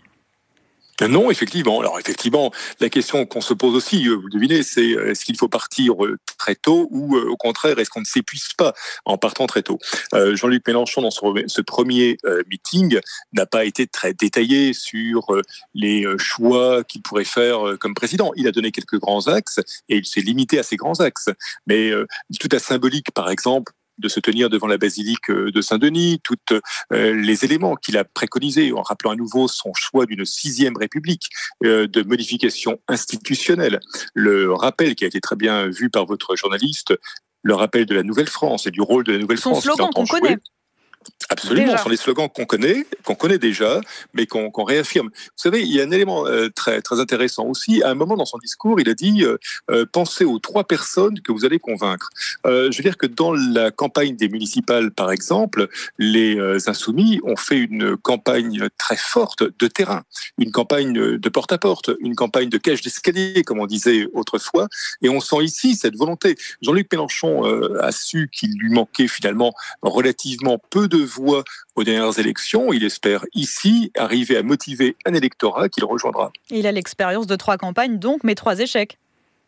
Non, effectivement. Alors, effectivement, la question qu'on se pose aussi, vous devinez, c'est est-ce qu'il faut partir très tôt ou, au contraire, est-ce qu'on ne s'épuise pas en partant très tôt ? euh, Jean-Luc Mélenchon, dans son, ce premier euh, meeting, n'a pas été très détaillé sur euh, les choix qu'il pourrait faire euh, comme président. Il a donné quelques grands axes et il s'est limité à ces grands axes. Mais euh, tout à symbolique, par exemple, de se tenir devant la basilique de Saint-Denis, tous euh, les éléments qu'il a préconisés, en rappelant à nouveau son choix d'une sixième république, euh, de modification institutionnelle. Le rappel qui a été très bien vu par votre journaliste, le rappel de la Nouvelle-France et du rôle de la Nouvelle-France. Son slogan qu'on connaît. Absolument, déjà. Ce sont des slogans qu'on connaît, qu'on connaît déjà, mais qu'on, qu'on réaffirme. Vous savez, il y a un élément euh, très, très intéressant aussi. À un moment dans son discours, il a dit euh, euh, « Pensez aux trois personnes que vous allez convaincre euh, ». Je veux dire que dans la campagne des municipales, par exemple, les euh, Insoumis ont fait une campagne très forte de terrain, une campagne de porte-à-porte, une campagne de cage d'escalier, comme on disait autrefois, et on sent ici cette volonté. Jean-Luc Mélenchon euh, a su qu'il lui manquait finalement relativement peu de voix aux dernières élections. Il espère ici arriver à motiver un électorat qu'il rejoindra. Il a l'expérience de trois campagnes, donc, mais trois échecs.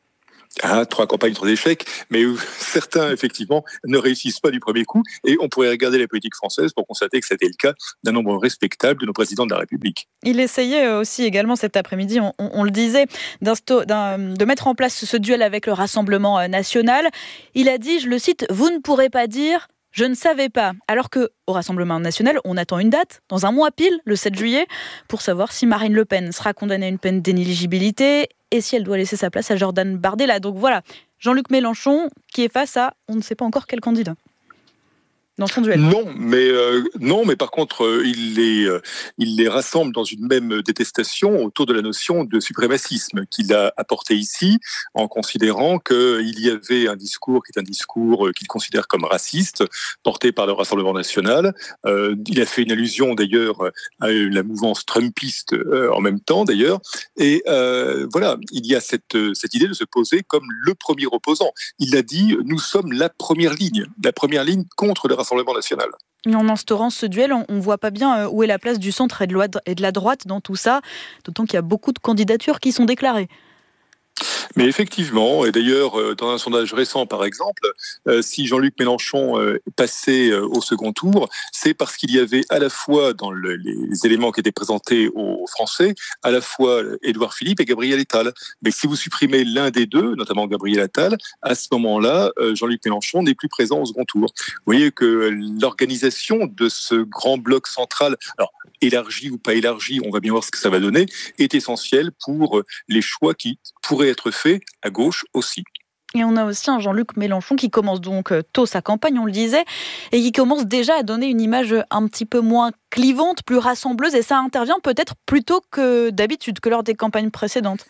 Ah, trois campagnes, trois échecs, mais certains, effectivement, ne réussissent pas du premier coup. Et on pourrait regarder la politique française pour constater que c'était le cas d'un nombre respectable de nos présidents de la République. Il essayait aussi également cet après-midi, on, on, on le disait, d'insto, d'un, de mettre en place ce duel avec le Rassemblement national. Il a dit, je le cite, « Vous ne pourrez pas dire... » Je ne savais pas, alors qu'au Rassemblement national, on attend une date, dans un mois pile, le sept juillet, pour savoir si Marine Le Pen sera condamnée à une peine d'inéligibilité et si elle doit laisser sa place à Jordan Bardella. Donc voilà, Jean-Luc Mélenchon qui est face à, on ne sait pas encore quel candidat dans son duel. Non, mais euh, non, mais par contre, euh, il les euh, il les rassemble dans une même détestation autour de la notion de suprémacisme qu'il a apporté ici, en considérant qu'il y avait un discours qui est un discours euh, qu'il considère comme raciste, porté par le Rassemblement national. Euh, il a fait une allusion d'ailleurs à la mouvance trumpiste euh, en même temps d'ailleurs, et euh, voilà, il y a cette cette idée de se poser comme le premier opposant. Il a dit, nous sommes la première ligne, la première ligne contre le Rassemblement national. Et en instaurant ce duel, on ne voit pas bien où est la place du centre et de la droite dans tout ça, d'autant qu'il y a beaucoup de candidatures qui sont déclarées. Mais effectivement, et d'ailleurs, dans un sondage récent, par exemple, euh, si Jean-Luc Mélenchon euh, passait euh, au second tour, c'est parce qu'il y avait à la fois, dans le, les éléments qui étaient présentés aux Français, à la fois Édouard Philippe et Gabriel Attal. Mais si vous supprimez l'un des deux, notamment Gabriel Attal, à ce moment-là, euh, Jean-Luc Mélenchon n'est plus présent au second tour. Vous voyez que l'organisation de ce grand bloc central, alors élargi ou pas élargi, on va bien voir ce que ça va donner, est essentielle pour les choix qui pourraient être faits à gauche aussi. Et on a aussi un Jean-Luc Mélenchon qui commence donc tôt sa campagne, on le disait, et qui commence déjà à donner une image un petit peu moins clivante, plus rassembleuse, et ça intervient peut-être plus tôt que d'habitude, que lors des campagnes précédentes.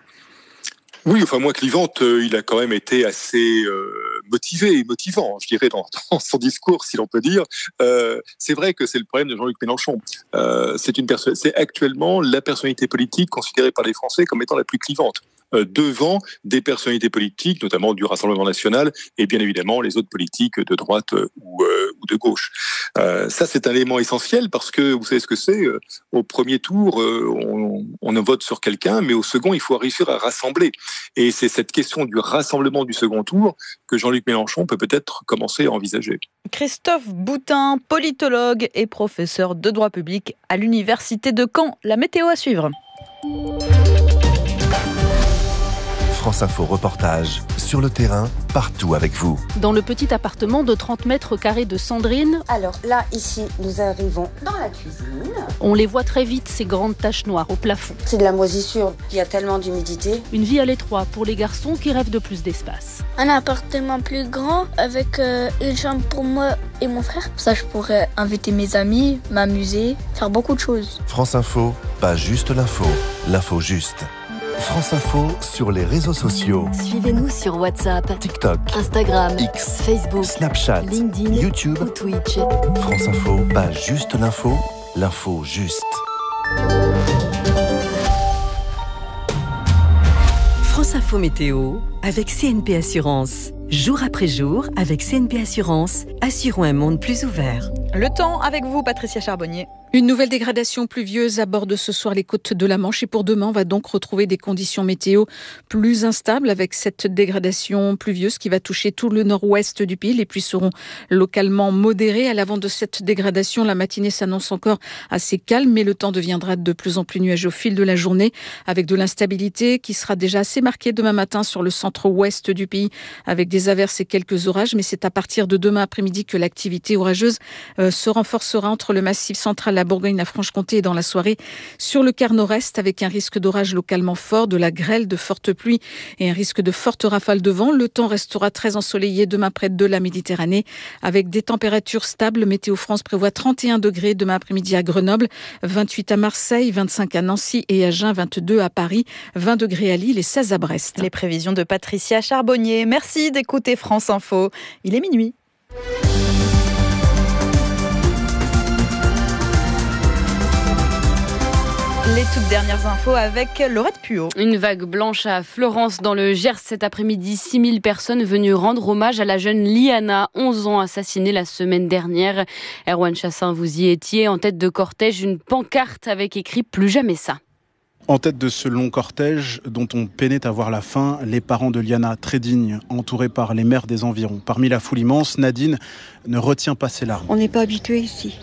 Oui, enfin moins clivante, euh, il a quand même été assez euh, motivé et motivant, je dirais, dans, dans son discours, si l'on peut dire. Euh, c'est vrai que c'est le problème de Jean-Luc Mélenchon. Euh, c'est, une perso- c'est actuellement la personnalité politique considérée par les Français comme étant la plus clivante, euh, devant des personnalités politiques, notamment du Rassemblement national, et bien évidemment les autres politiques de droite euh, ou, euh, ou de gauche. Euh, ça, c'est un élément essentiel parce que, vous savez ce que c'est, euh, au premier tour, euh, on, on vote sur quelqu'un, mais au second, il faut réussir à rassembler. Et c'est cette question du rassemblement du second tour que Jean-Luc Mélenchon peut peut-être commencer à envisager. Christophe Boutin, politologue et professeur de droit public à l'université de Caen. La météo à suivre. France France Info Reportage, sur le terrain, partout avec vous. Dans le petit appartement de trente mètres carrés de Sandrine. Alors là, ici, nous arrivons dans la cuisine. On les voit très vite, ces grandes taches noires au plafond. C'est de la moisissure, il y a tellement d'humidité. Une vie à l'étroit pour les garçons qui rêvent de plus d'espace. Un appartement plus grand avec euh, une chambre pour moi et mon frère. Ça, je pourrais inviter mes amis, m'amuser, faire beaucoup de choses. France Info, pas juste l'info, l'info juste. France Info sur les réseaux sociaux. Suivez-nous sur WhatsApp, TikTok, Instagram, X, Facebook, Snapchat, LinkedIn, YouTube ou Twitch. France Info, pas juste l'info, l'info juste. France Info Météo avec C N P Assurance. Jour après jour, avec C N P Assurance, assurons un monde plus ouvert. Le temps avec vous, Patricia Charbonnier. Une nouvelle dégradation pluvieuse aborde ce soir les côtes de la Manche et pour demain, on va donc retrouver des conditions météo plus instables avec cette dégradation pluvieuse qui va toucher tout le nord-ouest du pays. Les pluies seront localement modérées. À l'avant de cette dégradation, la matinée s'annonce encore assez calme, mais le temps deviendra de plus en plus nuageux au fil de la journée avec de l'instabilité qui sera déjà assez marquée demain matin sur le centre-ouest du pays avec des averses et quelques orages. Mais c'est à partir de demain après-midi que l'activité orageuse euh, se renforcera entre le massif central, la Bourgogne, la Franche-Comté et dans la soirée sur le quart nord-est avec un risque d'orage localement fort, de la grêle, de fortes pluies et un risque de fortes rafales de vent. Le temps restera très ensoleillé demain près de la Méditerranée avec des températures stables. Météo France prévoit trente et un degrés demain après-midi à Grenoble, vingt-huit à Marseille, vingt-cinq à Nancy et Agen, vingt-deux à Paris, vingt degrés à Lille et seize à Brest. Les prévisions de Patricia Charbonnier. Merci d'écouter France Info. Il est minuit. Les toutes dernières infos avec Laurette Puot. Une vague blanche à Florence dans le Gers cet après-midi. six mille personnes venues rendre hommage à la jeune Liana, onze ans, assassinée la semaine dernière. Erwan Chassin, vous y étiez, en tête de cortège, une pancarte avec écrit « Plus jamais ça ». En tête de ce long cortège dont on peinait à voir la fin, les parents de Liana, très dignes, entourés par les maires des environs. Parmi la foule immense, Nadine ne retient pas ses larmes. On n'est pas habitué ici.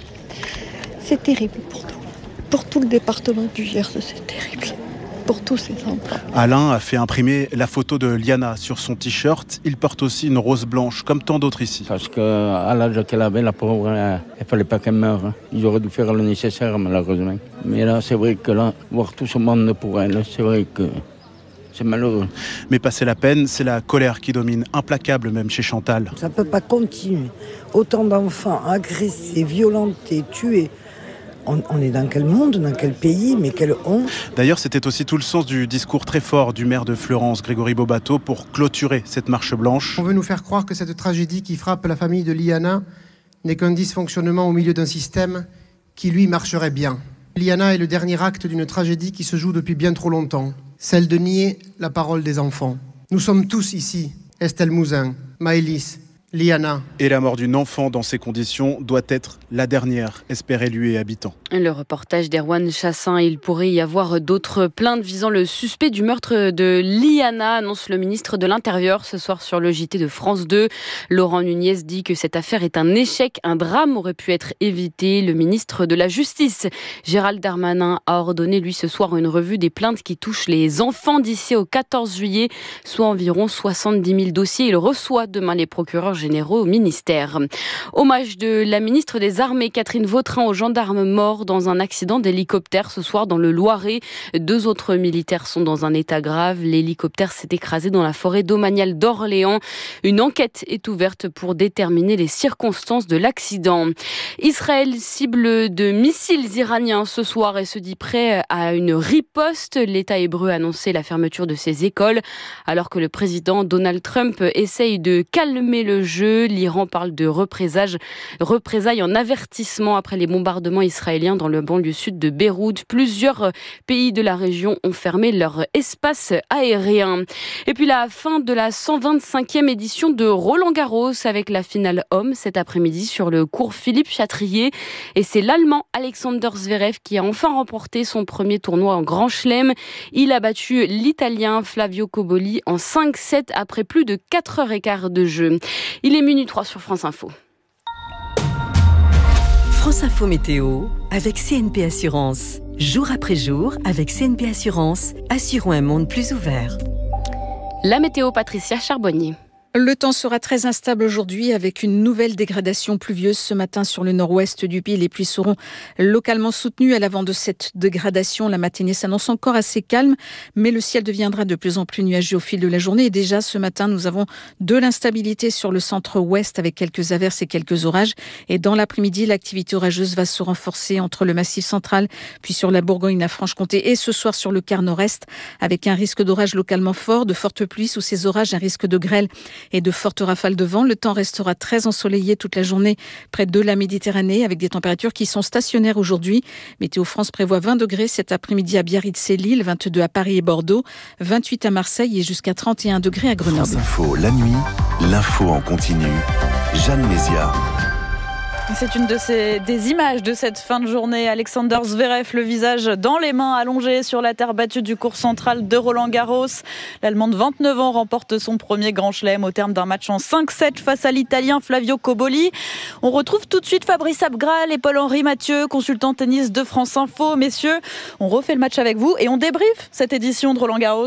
C'est terrible pour nous. Pour tout le département du Gers, c'est terrible. Pour tous ces enfants. Alain a fait imprimer la photo de Liana sur son t-shirt. Il porte aussi une rose blanche, comme tant d'autres ici. Parce qu'à l'âge qu'elle avait, la pauvre, il ne fallait pas qu'elle meure. Ils auraient dû faire le nécessaire, malheureusement. Mais là, c'est vrai que là, voir tout ce monde pour elle, c'est vrai que c'est malheureux. Mais passer la peine, c'est la colère qui domine, implacable même chez Chantal. Ça ne peut pas continuer. Autant d'enfants agressés, violentés, tués. On, on est dans quel monde, dans quel pays, mais quelle honte. D'ailleurs, c'était aussi tout le sens du discours très fort du maire de Fleurance, Grégory Bobato, pour clôturer cette marche blanche. On veut nous faire croire que cette tragédie qui frappe la famille de Liana n'est qu'un dysfonctionnement au milieu d'un système qui, lui, marcherait bien. Liana est le dernier acte d'une tragédie qui se joue depuis bien trop longtemps, celle de nier la parole des enfants. Nous sommes tous ici, Estelle Mouzin, Maëlys, Liana. Et la mort d'une enfant dans ces conditions doit être la dernière, espère élu et habitant. Le reportage d'Erwan Chassin. Il pourrait y avoir d'autres plaintes visant le suspect du meurtre de Liana, annonce le ministre de l'Intérieur ce soir sur le J T de France deux. Laurent Nunez dit que cette affaire est un échec. Un drame aurait pu être évité. Le ministre de la Justice, Gérald Darmanin, a ordonné lui ce soir une revue des plaintes qui touchent les enfants d'ici au quatorze juillet, soit environ soixante-dix mille dossiers. Il reçoit demain les procureurs généraux au ministère. Hommage de la ministre des Armées, Catherine Vautrin, aux gendarmes morts dans un accident d'hélicoptère ce soir dans le Loiret. Deux autres militaires sont dans un état grave. L'hélicoptère s'est écrasé dans la forêt domaniale d'Orléans. Une enquête est ouverte pour déterminer les circonstances de l'accident. Israël cible de missiles iraniens ce soir et se dit prêt à une riposte. L'État hébreu a annoncé la fermeture de ses écoles alors que le président Donald Trump essaye de calmer le jeu. L'Iran parle de représailles, représailles en avertissement après les bombardements israéliens dans le banlieue sud de Beyrouth. Plusieurs pays de la région ont fermé leur espace aérien. Et puis la fin de la cent vingt-cinquième édition de Roland-Garros avec la finale homme cet après-midi sur le court Philippe Chatrier. Et c'est l'Allemand Alexander Zverev qui a enfin remporté son premier tournoi en Grand Chelem. Il a battu l'Italien Flavio Cobolli en cinq sept après plus de quatre heures quinze de jeu. Il est minuit trois sur France Info. France Info Météo avec C N P Assurance. Jour après jour, avec C N P Assurance, assurons un monde plus ouvert. La météo, Patricia Charbonnier. Le temps sera très instable aujourd'hui avec une nouvelle dégradation pluvieuse ce matin sur le nord-ouest du pays. Les pluies seront localement soutenues. À l'avant de cette dégradation, la matinée s'annonce encore assez calme, mais le ciel deviendra de plus en plus nuageux au fil de la journée. Et déjà ce matin, nous avons de l'instabilité sur le centre-ouest avec quelques averses et quelques orages. Et dans l'après-midi, l'activité orageuse va se renforcer entre le Massif central, puis sur la Bourgogne, la Franche-Comté et ce soir sur le quart nord-est avec un risque d'orage localement fort, de fortes pluies. Sous ces orages, un risque de grêle et de fortes rafales de vent. Le temps restera très ensoleillé toute la journée près de la Méditerranée avec des températures qui sont stationnaires aujourd'hui. Météo France prévoit vingt degrés cet après-midi à Biarritz et Lille, vingt-deux à Paris et Bordeaux, vingt-huit à Marseille et jusqu'à trente et un degrés à Grenoble. France Info, la nuit, l'info en continu. Jeanne Mézia. C'est une de ces, des images de cette fin de journée. Alexander Zverev, le visage dans les mains, allongé sur la terre battue du court central de Roland-Garros. L'Allemand de vingt-neuf ans remporte son premier grand chelem au terme d'un match en cinq sept face à l'Italien Flavio Cobolli. On retrouve tout de suite Fabrice Abgral et Paul-Henri Mathieu, consultant tennis de France Info. Messieurs, on refait le match avec vous et on débriefe cette édition de Roland-Garros.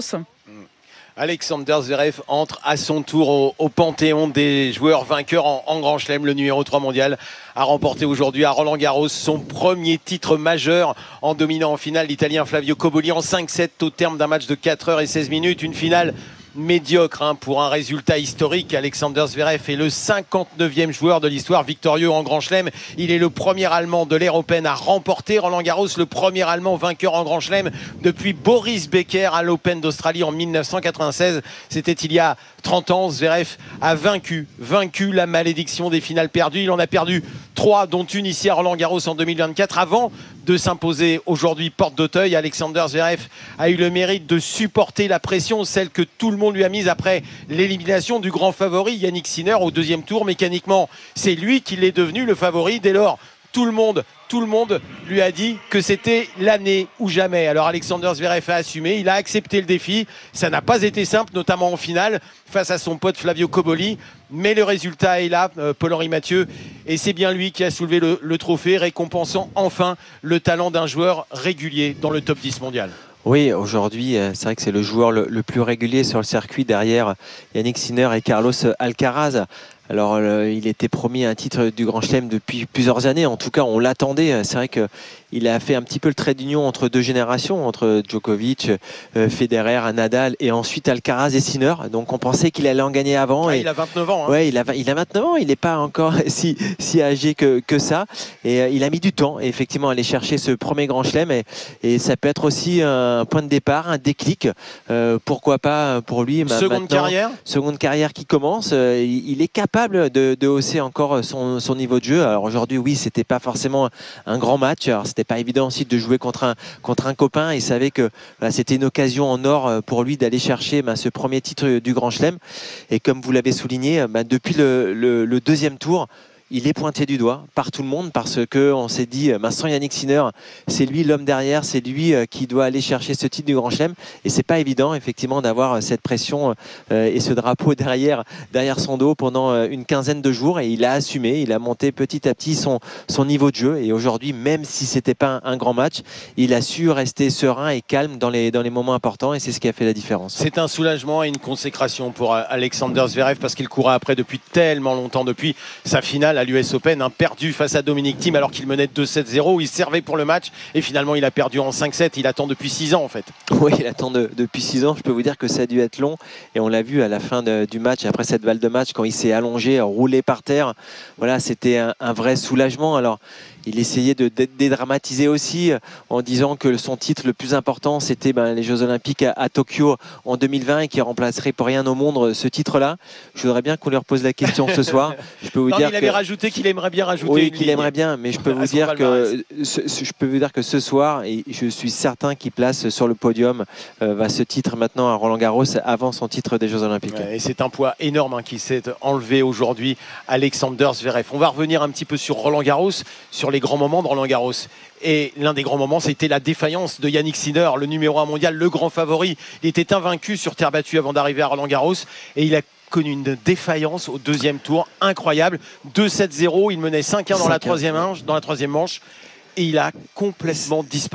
Alexander Zverev entre à son tour au, au panthéon des joueurs vainqueurs en, en Grand Chelem. Le numéro trois mondial a remporté aujourd'hui à Roland-Garros son premier titre majeur en dominant en finale l'Italien Flavio Cobolli en cinq sept au terme d'un match de quatre heures seize minutes. Une finale médiocre hein, pour un résultat historique. Alexander Zverev est le cinquante-neuvième joueur de l'histoire victorieux en Grand Chelem. Il est le premier Allemand de l'ère Open à remporter Roland-Garros, le premier Allemand vainqueur en Grand Chelem depuis Boris Becker à l'Open d'Australie en mille neuf cent quatre-vingt-seize. C'était il y a trente ans. Zverev a vaincu, vaincu la malédiction des finales perdues. Il en a perdu trois, dont une ici à Roland-Garros en deux mille vingt-quatre, avant de s'imposer aujourd'hui porte d'Auteuil. Alexander Zverev a eu le mérite de supporter la pression, celle que tout le monde lui a mise après l'élimination du grand favori Yannick Sinner au deuxième tour. Mécaniquement, c'est lui qui l'est devenu le favori. Dès lors, tout le monde, tout le monde lui a dit que c'était l'année ou jamais. Alors Alexander Zverev a assumé, il a accepté le défi. Ça n'a pas été simple, notamment en finale, face à son pote Flavio Cobolli. Mais le résultat est là, euh, Paul-Henri Mathieu. Et c'est bien lui qui a soulevé le, le trophée, récompensant enfin le talent d'un joueur régulier dans le top dix mondial. Oui, aujourd'hui, c'est vrai que c'est le joueur le, le plus régulier sur le circuit derrière Yannick Sinner et Carlos Alcaraz. Alors, euh, il était promis un titre du Grand Chelem depuis plusieurs années. En tout cas, on l'attendait. C'est vrai qu'il a fait un petit peu le trait d'union entre deux générations, entre Djokovic, euh, Federer, Nadal et ensuite Alcaraz et Sinner. Donc, on pensait qu'il allait en gagner avant. Ah, et... Il a vingt-neuf ans. Hein. Ouais, il a, il a vingt-neuf ans. Il n'est pas encore si, si âgé que, que ça. Et euh, il a mis du temps, et effectivement, à aller chercher ce premier Grand Chelem. Et, et ça peut être aussi un point de départ, un déclic. Euh, pourquoi pas pour lui. Seconde carrière. Seconde carrière qui commence. Euh, il, il est capable De, de hausser encore son, son niveau de jeu. Alors aujourd'hui, oui, c'était pas forcément un grand match. Alors c'était pas évident aussi de jouer contre un, contre un copain. Il savait que voilà, c'était une occasion en or pour lui d'aller chercher bah, ce premier titre du Grand Chelem. Et comme vous l'avez souligné, bah, depuis le, le, le deuxième tour, il est pointé du doigt par tout le monde parce qu'on s'est dit, bah, sans Yannick Sinner, c'est lui l'homme derrière, c'est lui qui doit aller chercher ce titre du Grand Chelem. Et c'est pas évident, effectivement, d'avoir cette pression euh, et ce drapeau derrière, derrière son dos pendant une quinzaine de jours. Et il a assumé, il a monté petit à petit son, son niveau de jeu. Et aujourd'hui, même si c'était pas un, un grand match, il a su rester serein et calme dans les, dans les moments importants. Et c'est ce qui a fait la différence. C'est un soulagement et une consécration pour Alexander Zverev parce qu'il courait après depuis tellement longtemps, depuis sa finale à l'U S Open, hein, perdu face à Dominic Thiem alors qu'il menait deux sept zéro, il servait pour le match et finalement il a perdu en cinq sept. Il attend depuis six ans en fait. Oui, il attend de, depuis six ans. Je peux vous dire que ça a dû être long et on l'a vu à la fin de, du match, après cette balle de match, quand il s'est allongé, roulé par terre. Voilà, c'était un, un vrai soulagement. Alors il essayait de dédramatiser aussi en disant que son titre le plus important c'était ben, les Jeux Olympiques à, à Tokyo en deux mille vingt et qui remplacerait pour rien au monde ce titre-là. Je voudrais bien qu'on lui repose la question ce soir. Je peux vous non, dire il que... avait rajouté qu'il aimerait bien rajouter. Oui, une qu'il aimerait bien, mais je peux vous dire que ce, je peux vous dire que ce soir, et je suis certain qu'il place sur le podium euh, va ce titre maintenant à Roland-Garros avant son titre des Jeux Olympiques. Ouais, et c'est un poids énorme hein, qui s'est enlevé aujourd'hui, Alexander Zverev. On va revenir un petit peu sur Roland-Garros, sur les grands moments de Roland-Garros. Et l'un des grands moments, c'était la défaillance de Yannick Sinner, le numéro un mondial, le grand favori. Il était invaincu sur terre battue avant d'arriver à Roland-Garros et il a connu une défaillance au deuxième tour incroyable. deux sept zéro, il menait cinq un dans la troisième manche, dans la troisième manche et il a complètement disparu.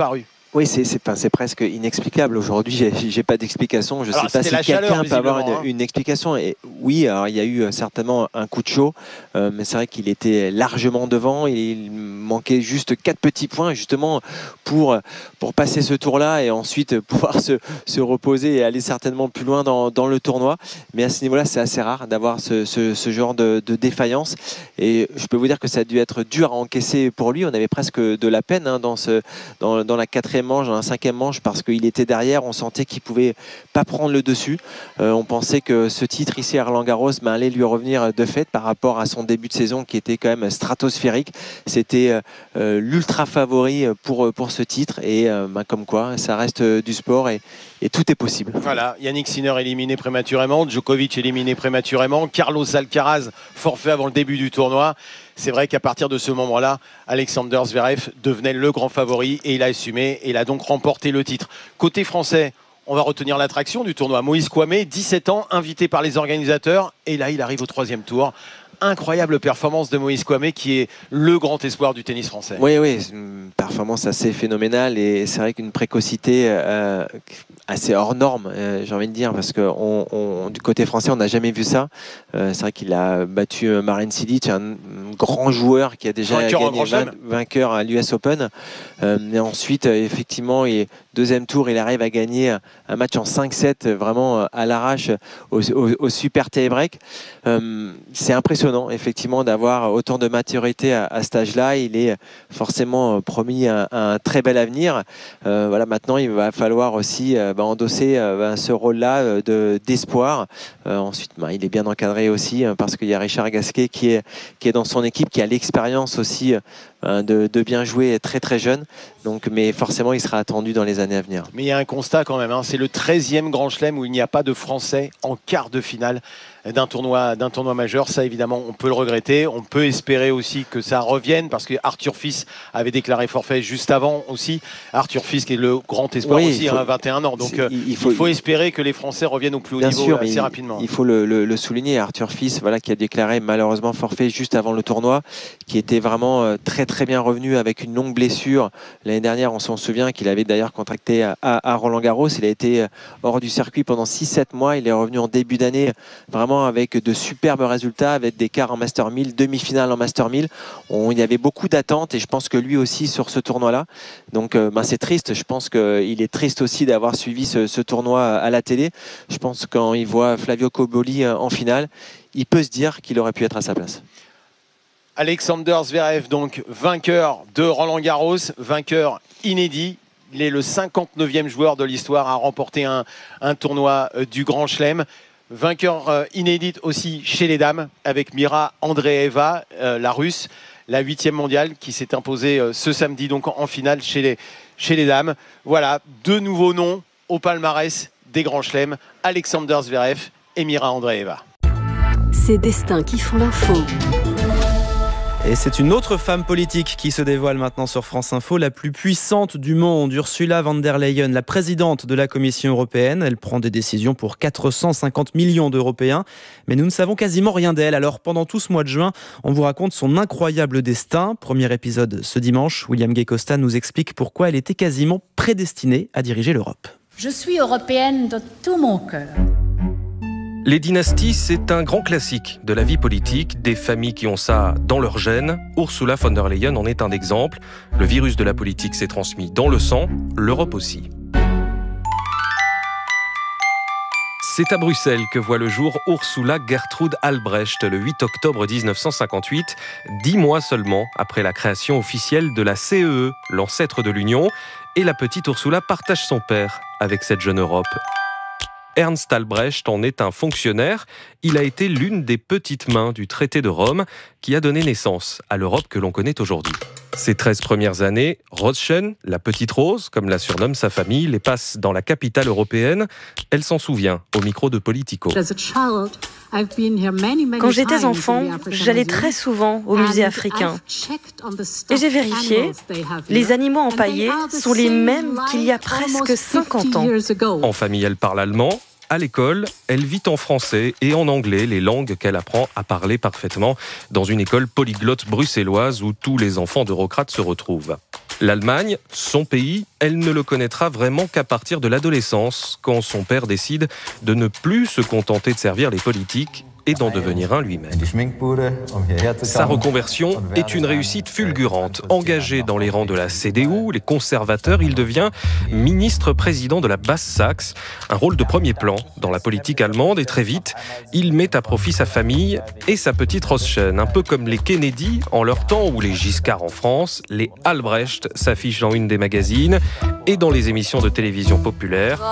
Oui, c'est, c'est, enfin, c'est presque inexplicable. Aujourd'hui, j'ai, j'ai pas d'explication. Je ne sais pas si quelqu'un chaleur, peut avoir une, hein. une explication. Et oui, alors, il y a eu certainement un coup de chaud, euh, mais c'est vrai qu'il était largement devant. Il manquait juste quatre petits points, justement, pour, pour passer ce tour-là et ensuite pouvoir se, se reposer et aller certainement plus loin dans, dans le tournoi. Mais à ce niveau-là, c'est assez rare d'avoir ce, ce, ce genre de, de défaillance. Et je peux vous dire que ça a dû être dur à encaisser pour lui. On avait presque de la peine hein, dans, ce, dans, dans la quatrième manche, dans la cinquième manche, parce qu'il était derrière, on sentait qu'il pouvait pas prendre le dessus. Euh, on pensait que ce titre ici à Roland-Garros ben, allait lui revenir de fait par rapport à son début de saison qui était quand même stratosphérique. C'était euh, l'ultra favori pour, pour ce titre et euh, ben, comme quoi ça reste du sport et, et tout est possible. Voilà, Yannick Sinner éliminé prématurément, Djokovic éliminé prématurément, Carlos Alcaraz forfait avant le début du tournoi. C'est vrai qu'à partir de ce moment-là, Alexander Zverev devenait le grand favori et il a assumé et il a donc remporté le titre. Côté français, on va retenir l'attraction du tournoi. Moïse Kouamé, dix-sept ans, invité par les organisateurs et là il arrive au troisième tour. Incroyable performance de Moïse Kouamé qui est le grand espoir du tennis français. Oui, oui, une performance assez phénoménale et c'est vrai qu'une précocité euh, assez hors norme, euh, j'ai envie de dire, parce que on, on, du côté français, on n'a jamais vu ça. Euh, c'est vrai qu'il a battu Marin Cilic, un, un grand joueur qui a déjà vainqueur gagné vingt, vainqueur à l'U S Open. Euh, et ensuite, effectivement, il, deuxième tour, il arrive à gagner un match en cinq sept, vraiment à l'arrache au, au, au super tie-break. Euh, c'est impressionnant. Effectivement, d'avoir autant de maturité à, à cet âge-là. Il est forcément promis un, un très bel avenir. Euh, voilà, maintenant, il va falloir aussi euh, bah, endosser euh, ce rôle-là euh, de, d'espoir. Euh, ensuite, bah, il est bien encadré aussi hein, parce qu'il y a Richard Gasquet qui est, qui est dans son équipe, qui a l'expérience aussi euh, de, de bien jouer très très jeune. Donc, mais forcément, il sera attendu dans les années à venir. Mais il y a un constat quand même. Hein, c'est le treizième Grand Chelem où il n'y a pas de Français en quart de finale d'un tournoi, d'un tournoi majeur. Ça, évidemment, on peut le regretter. On peut espérer aussi que ça revienne parce que Arthur Fils avait déclaré forfait juste avant aussi. Arthur Fils qui est le grand espoir oui, aussi, faut, hein, vingt et un ans. Donc, il faut, il faut espérer que les Français reviennent au plus haut niveau sûr, assez il, rapidement. Il faut le, le, le souligner. Arthur Fils, voilà, qui a déclaré malheureusement forfait juste avant le tournoi, qui était vraiment très très bien revenu avec une longue blessure. L'année dernière, on s'en souvient qu'il avait d'ailleurs contracté à, à Roland-Garros. Il a été hors du circuit pendant six sept mois. Il est revenu en début d'année vraiment avec de superbes résultats, avec des quarts en Master mille, demi-finale en Master mille. On, il y avait beaucoup d'attentes et je pense que lui aussi sur ce tournoi-là. Donc euh, ben c'est triste. Je pense qu'il est triste aussi d'avoir suivi ce, ce tournoi à la télé. Je pense que quand il voit Flavio Cobolli en finale, il peut se dire qu'il aurait pu être à sa place. Alexander Zverev, donc vainqueur de Roland-Garros, vainqueur inédit. Il est le cinquante-neuvième joueur de l'histoire à remporter un, un tournoi du Grand Chelem. Vainqueur euh, inédite aussi chez les dames avec Mira Andreeva, euh, la Russe, la huitième mondiale qui s'est imposée euh, ce samedi donc en, en finale chez les, chez les dames. Voilà, deux nouveaux noms au palmarès des Grands Chelems, Alexander Zverev et Mira Andreeva. Ces destins qui font l'info. Et c'est une autre femme politique qui se dévoile maintenant sur France Info, la plus puissante du monde, Ursula von der Leyen, la présidente de la Commission européenne. Elle prend des décisions pour quatre cent cinquante millions d'Européens, mais nous ne savons quasiment rien d'elle. Alors pendant tout ce mois de juin, on vous raconte son incroyable destin. Premier épisode ce dimanche, William Gay-Costa nous explique pourquoi elle était quasiment prédestinée à diriger l'Europe. Je suis européenne de tout mon cœur. Les dynasties, c'est un grand classique de la vie politique, des familles qui ont ça dans leur gène. Ursula von der Leyen en est un exemple. Le virus de la politique s'est transmis dans le sang, l'Europe aussi. C'est à Bruxelles que voit le jour Ursula Gertrud Albrecht le huit octobre mille neuf cent cinquante-huit, dix mois seulement après la création officielle de la C E E, l'ancêtre de l'Union. Et la petite Ursula partage son père avec cette jeune Europe. Ernst Albrecht en est un fonctionnaire. Il a été l'une des petites mains du traité de Rome qui a donné naissance à l'Europe que l'on connaît aujourd'hui. Ses treize premières années, Roschen, la petite Rose, comme la surnomme sa famille, les passe dans la capitale européenne. Elle s'en souvient au micro de Politico. Quand j'étais enfant, j'allais très souvent au musée africain. Et j'ai vérifié, les animaux empaillés sont les mêmes qu'il y a presque cinquante ans. En famille, elle parle allemand, À l'école, elle vit en français et en anglais, les langues qu'elle apprend à parler parfaitement dans une école polyglotte bruxelloise où tous les enfants d'eurocrates se retrouvent. L'Allemagne, son pays, elle ne le connaîtra vraiment qu'à partir de l'adolescence, quand son père décide de ne plus se contenter de servir les politiques et d'en devenir un lui-même. Sa reconversion est une réussite fulgurante. Engagé dans les rangs de la C D U, les conservateurs, il devient ministre-président de la Basse-Saxe, un rôle de premier plan dans la politique allemande, et très vite, il met à profit sa famille et sa petite Rothschild, un peu comme les Kennedy en leur temps ou les Giscard en France. Les Albrecht s'affichent dans une des magazines et dans les émissions de télévision populaires.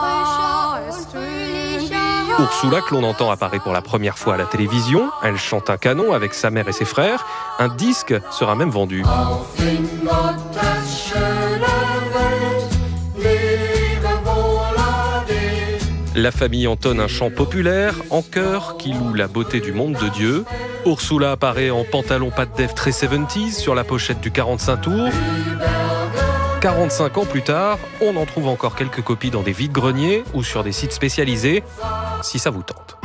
Ursula, que l'on entend apparaît pour la première fois à la télévision, elle chante un canon avec sa mère et ses frères. Un disque sera même vendu. La famille entonne un chant populaire en chœur qui loue la beauté du monde de Dieu. Ursula apparaît en pantalon pas de def très soixante-dix sur la pochette du quarante-cinq tours. quarante-cinq ans plus tard, on en trouve encore quelques copies dans des vides-greniers ou sur des sites spécialisés, si ça vous tente.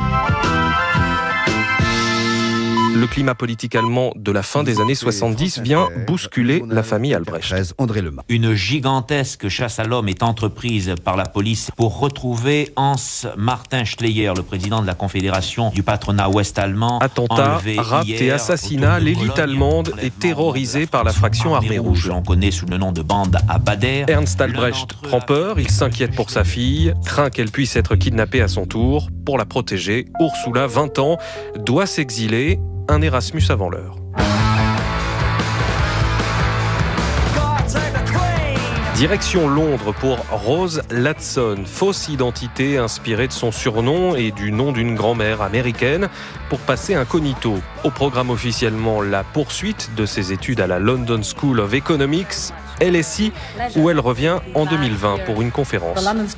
Le climat politique allemand de la fin des années soixante-dix vient bousculer la famille Albrecht. Une gigantesque chasse à l'homme est entreprise par la police pour retrouver Hans Martin Schleyer, le président de la Confédération du patronat ouest-allemand. Attentats, rapts et assassinats, l'élite allemande est terrorisée par la fraction armée rouge. On connaît sous le nom de bande à Bader. Ernst Albrecht prend peur, il s'inquiète pour sa fille, craint qu'elle puisse être kidnappée à son tour. Pour la protéger, Ursula, vingt ans, doit s'exiler. Un Erasmus avant l'heure. Direction Londres pour Rose Ladson, fausse identité inspirée de son surnom et du nom d'une grand-mère américaine pour passer incognito. Au programme officiellement la poursuite de ses études à la London School of Economics, L S I, où elle revient en deux mille vingt pour une conférence.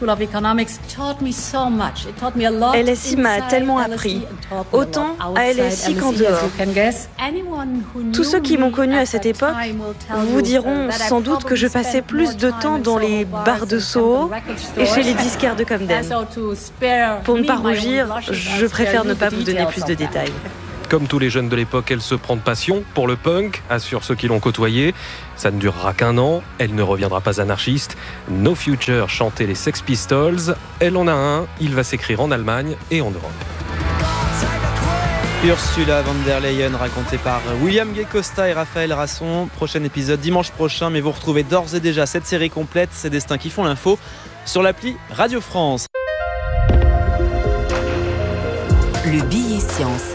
L S I m'a tellement appris, autant à L S I qu'en dehors. Tous ceux qui m'ont connue à cette époque vous diront sans doute que je passais plus de temps dans les bars de Soho et chez les disquaires de Camden. Pour ne pas rougir, je préfère ne pas vous donner plus de détails. Comme tous les jeunes de l'époque, elle se prend de passion pour le punk, assurent ceux qui l'ont côtoyée. Ça ne durera qu'un an, elle ne reviendra pas anarchiste. No Future chantait les Sex Pistols. Elle en a un, il va s'écrire en Allemagne et en Europe. Ursula von der Leyen, racontée par William Gay Costa et Raphaël Rasson. Prochain épisode dimanche prochain, mais vous retrouvez d'ores et déjà cette série complète, Ces destins qui font l'info, sur l'appli Radio France. Le billet science.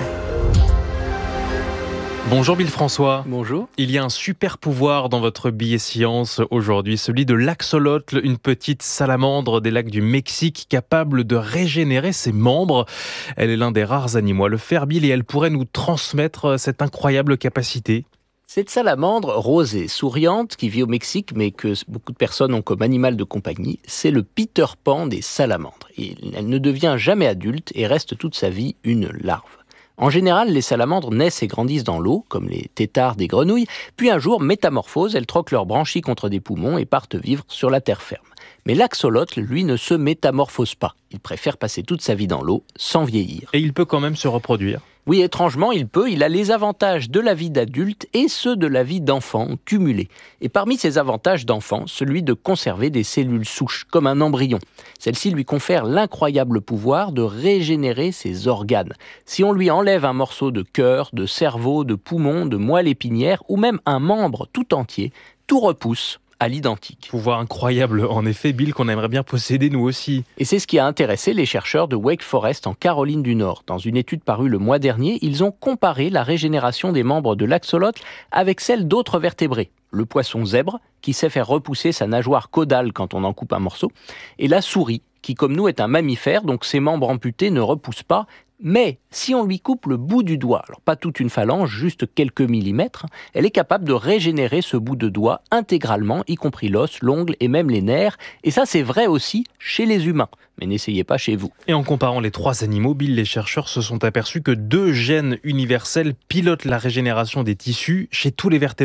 Bonjour Bill François. Bonjour. Il y a un super pouvoir dans votre billet science aujourd'hui, celui de l'axolotl, une petite salamandre des lacs du Mexique capable de régénérer ses membres. Elle est l'un des rares animaux à le faire, Bill, et elle pourrait nous transmettre cette incroyable capacité. Cette salamandre rose et souriante qui vit au Mexique mais que beaucoup de personnes ont comme animal de compagnie, c'est le Peter Pan des salamandres. Et elle ne devient jamais adulte et reste toute sa vie une larve. En général, les salamandres naissent et grandissent dans l'eau, comme les têtards des grenouilles, puis un jour, métamorphose, elles troquent leurs branchies contre des poumons et partent vivre sur la terre ferme. Mais l'axolotl, lui, ne se métamorphose pas. Il préfère passer toute sa vie dans l'eau, sans vieillir. Et il peut quand même se reproduire. Oui, étrangement, il peut. Il a les avantages de la vie d'adulte et ceux de la vie d'enfant cumulés. Et parmi ces avantages d'enfant, celui de conserver des cellules souches, comme un embryon. Celle-ci lui confère l'incroyable pouvoir de régénérer ses organes. Si on lui enlève un morceau de cœur, de cerveau, de poumon, de moelle épinière, ou même un membre tout entier, tout repousse à l'identique. Pouvoir incroyable, en effet, Bill, qu'on aimerait bien posséder nous aussi. Et c'est ce qui a intéressé les chercheurs de Wake Forest en Caroline du Nord. Dans une étude parue le mois dernier, ils ont comparé la régénération des membres de l'axolotl avec celle d'autres vertébrés. Le poisson zèbre, qui sait faire repousser sa nageoire caudale quand on en coupe un morceau, et la souris, qui comme nous est un mammifère, donc ses membres amputés ne repoussent pas. Mais si on lui coupe le bout du doigt, alors pas toute une phalange, juste quelques millimètres, elle est capable de régénérer ce bout de doigt intégralement, y compris l'os, l'ongle et même les nerfs. Et ça, c'est vrai aussi chez les humains. Mais n'essayez pas chez vous. Et en comparant les trois animaux, Bill, les chercheurs se sont aperçus que deux gènes universels pilotent la régénération des tissus chez tous les vertébrés.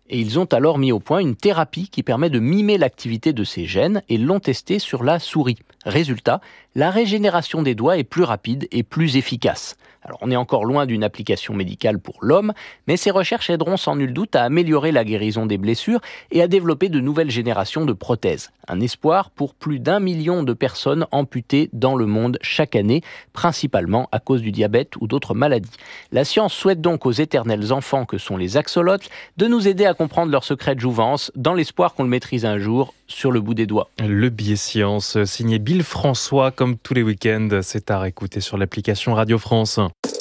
Et ils ont alors mis au point une thérapie qui permet de mimer l'activité de ces gènes et l'ont testée sur la souris. Résultat, la régénération des doigts est plus rapide et plus efficace. Alors on est encore loin d'une application médicale pour l'homme, mais ces recherches aideront sans nul doute à améliorer la guérison des blessures et à développer de nouvelles générations de prothèses. Un espoir pour plus d'un million de personnes amputées dans le monde chaque année, principalement à cause du diabète ou d'autres maladies. La science souhaite donc aux éternels enfants que sont les axolotls de nous aider à comprendre leur secret de jouvence, dans l'espoir qu'on le maîtrise un jour sur le bout des doigts. Le billet science, signé Bill François, comme tous les week-ends, c'est à réécouter sur l'application Radio France.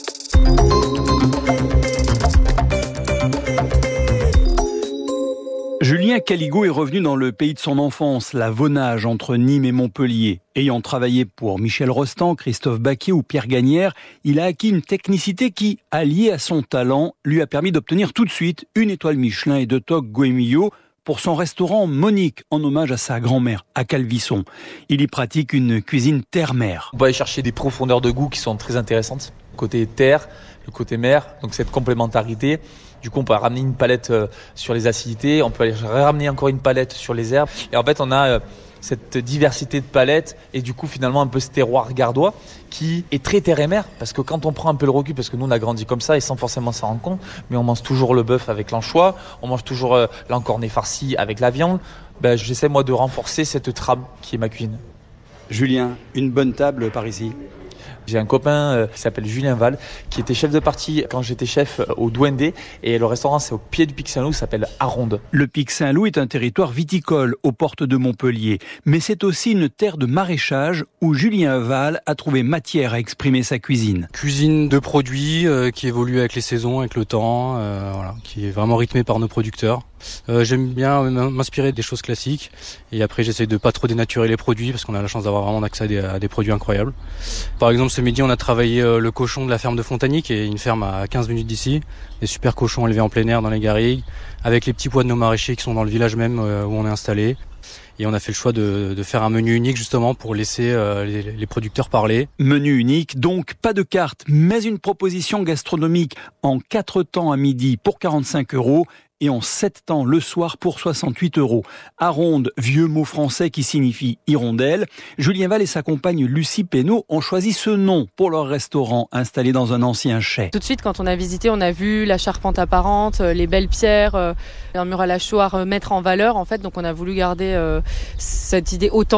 Julien Caligo est revenu dans le pays de son enfance, la Vaunage, entre Nîmes et Montpellier. Ayant travaillé pour Michel Rostand, Christophe Baquier ou Pierre Gagnère, il a acquis une technicité qui, alliée à son talent, lui a permis d'obtenir tout de suite une étoile Michelin et deux toques Goemio pour son restaurant Monique, en hommage à sa grand-mère, à Calvisson. Il y pratique une cuisine terre-mer. On va aller chercher des profondeurs de goût qui sont très intéressantes. Le côté terre, le côté mer, donc cette complémentarité. Du coup, on peut ramener une palette sur les acidités, on peut aller ramener encore une palette sur les herbes. Et en fait, on a cette diversité de palettes et du coup, finalement, un peu ce terroir gardois qui est très terre et mer. Parce que quand on prend un peu le recul, parce que nous, on a grandi comme ça et sans forcément s'en rendre compte, mais on mange toujours le bœuf avec l'anchois, on mange toujours euh, l'encornet farci avec la viande. Ben, j'essaie, moi, de renforcer cette trame qui est ma cuisine. Julien, une bonne table par ici? J'ai un copain euh, qui s'appelle Julien Val, qui était chef de partie quand j'étais chef euh, au Douendé. Et le restaurant, c'est au pied du Pic Saint-Loup, s'appelle Aronde. Le Pic Saint-Loup est un territoire viticole aux portes de Montpellier. Mais c'est aussi une terre de maraîchage où Julien Val a trouvé matière à exprimer sa cuisine. Cuisine de produits euh, qui évolue avec les saisons, avec le temps, euh, voilà, qui est vraiment rythmée par nos producteurs. Euh, j'aime bien m'inspirer des choses classiques et après j'essaie de pas trop dénaturer les produits parce qu'on a la chance d'avoir vraiment accès à des, à des produits incroyables. Par exemple, ce midi on a travaillé euh, le cochon de la ferme de Fontagny, qui est une ferme à quinze minutes d'ici, des super cochons élevés en plein air dans les garrigues, avec les petits pois de nos maraîchers qui sont dans le village même euh, où on est installé. Et on a fait le choix de, de faire un menu unique justement pour laisser euh, les, les producteurs parler. Menu unique, donc pas de carte, mais une proposition gastronomique en quatre temps à midi pour quarante-cinq euros et en sept temps le soir pour soixante-huit euros. Aronde, vieux mot français qui signifie hirondelle. Julien Val et sa compagne Lucie Pénaud ont choisi ce nom pour leur restaurant installé dans un ancien chai. Tout de suite, quand on a visité, on a vu la charpente apparente, les belles pierres, un mur à la Shoah à mettre en valeur en fait. Donc on a voulu garder euh, cette idée authentique.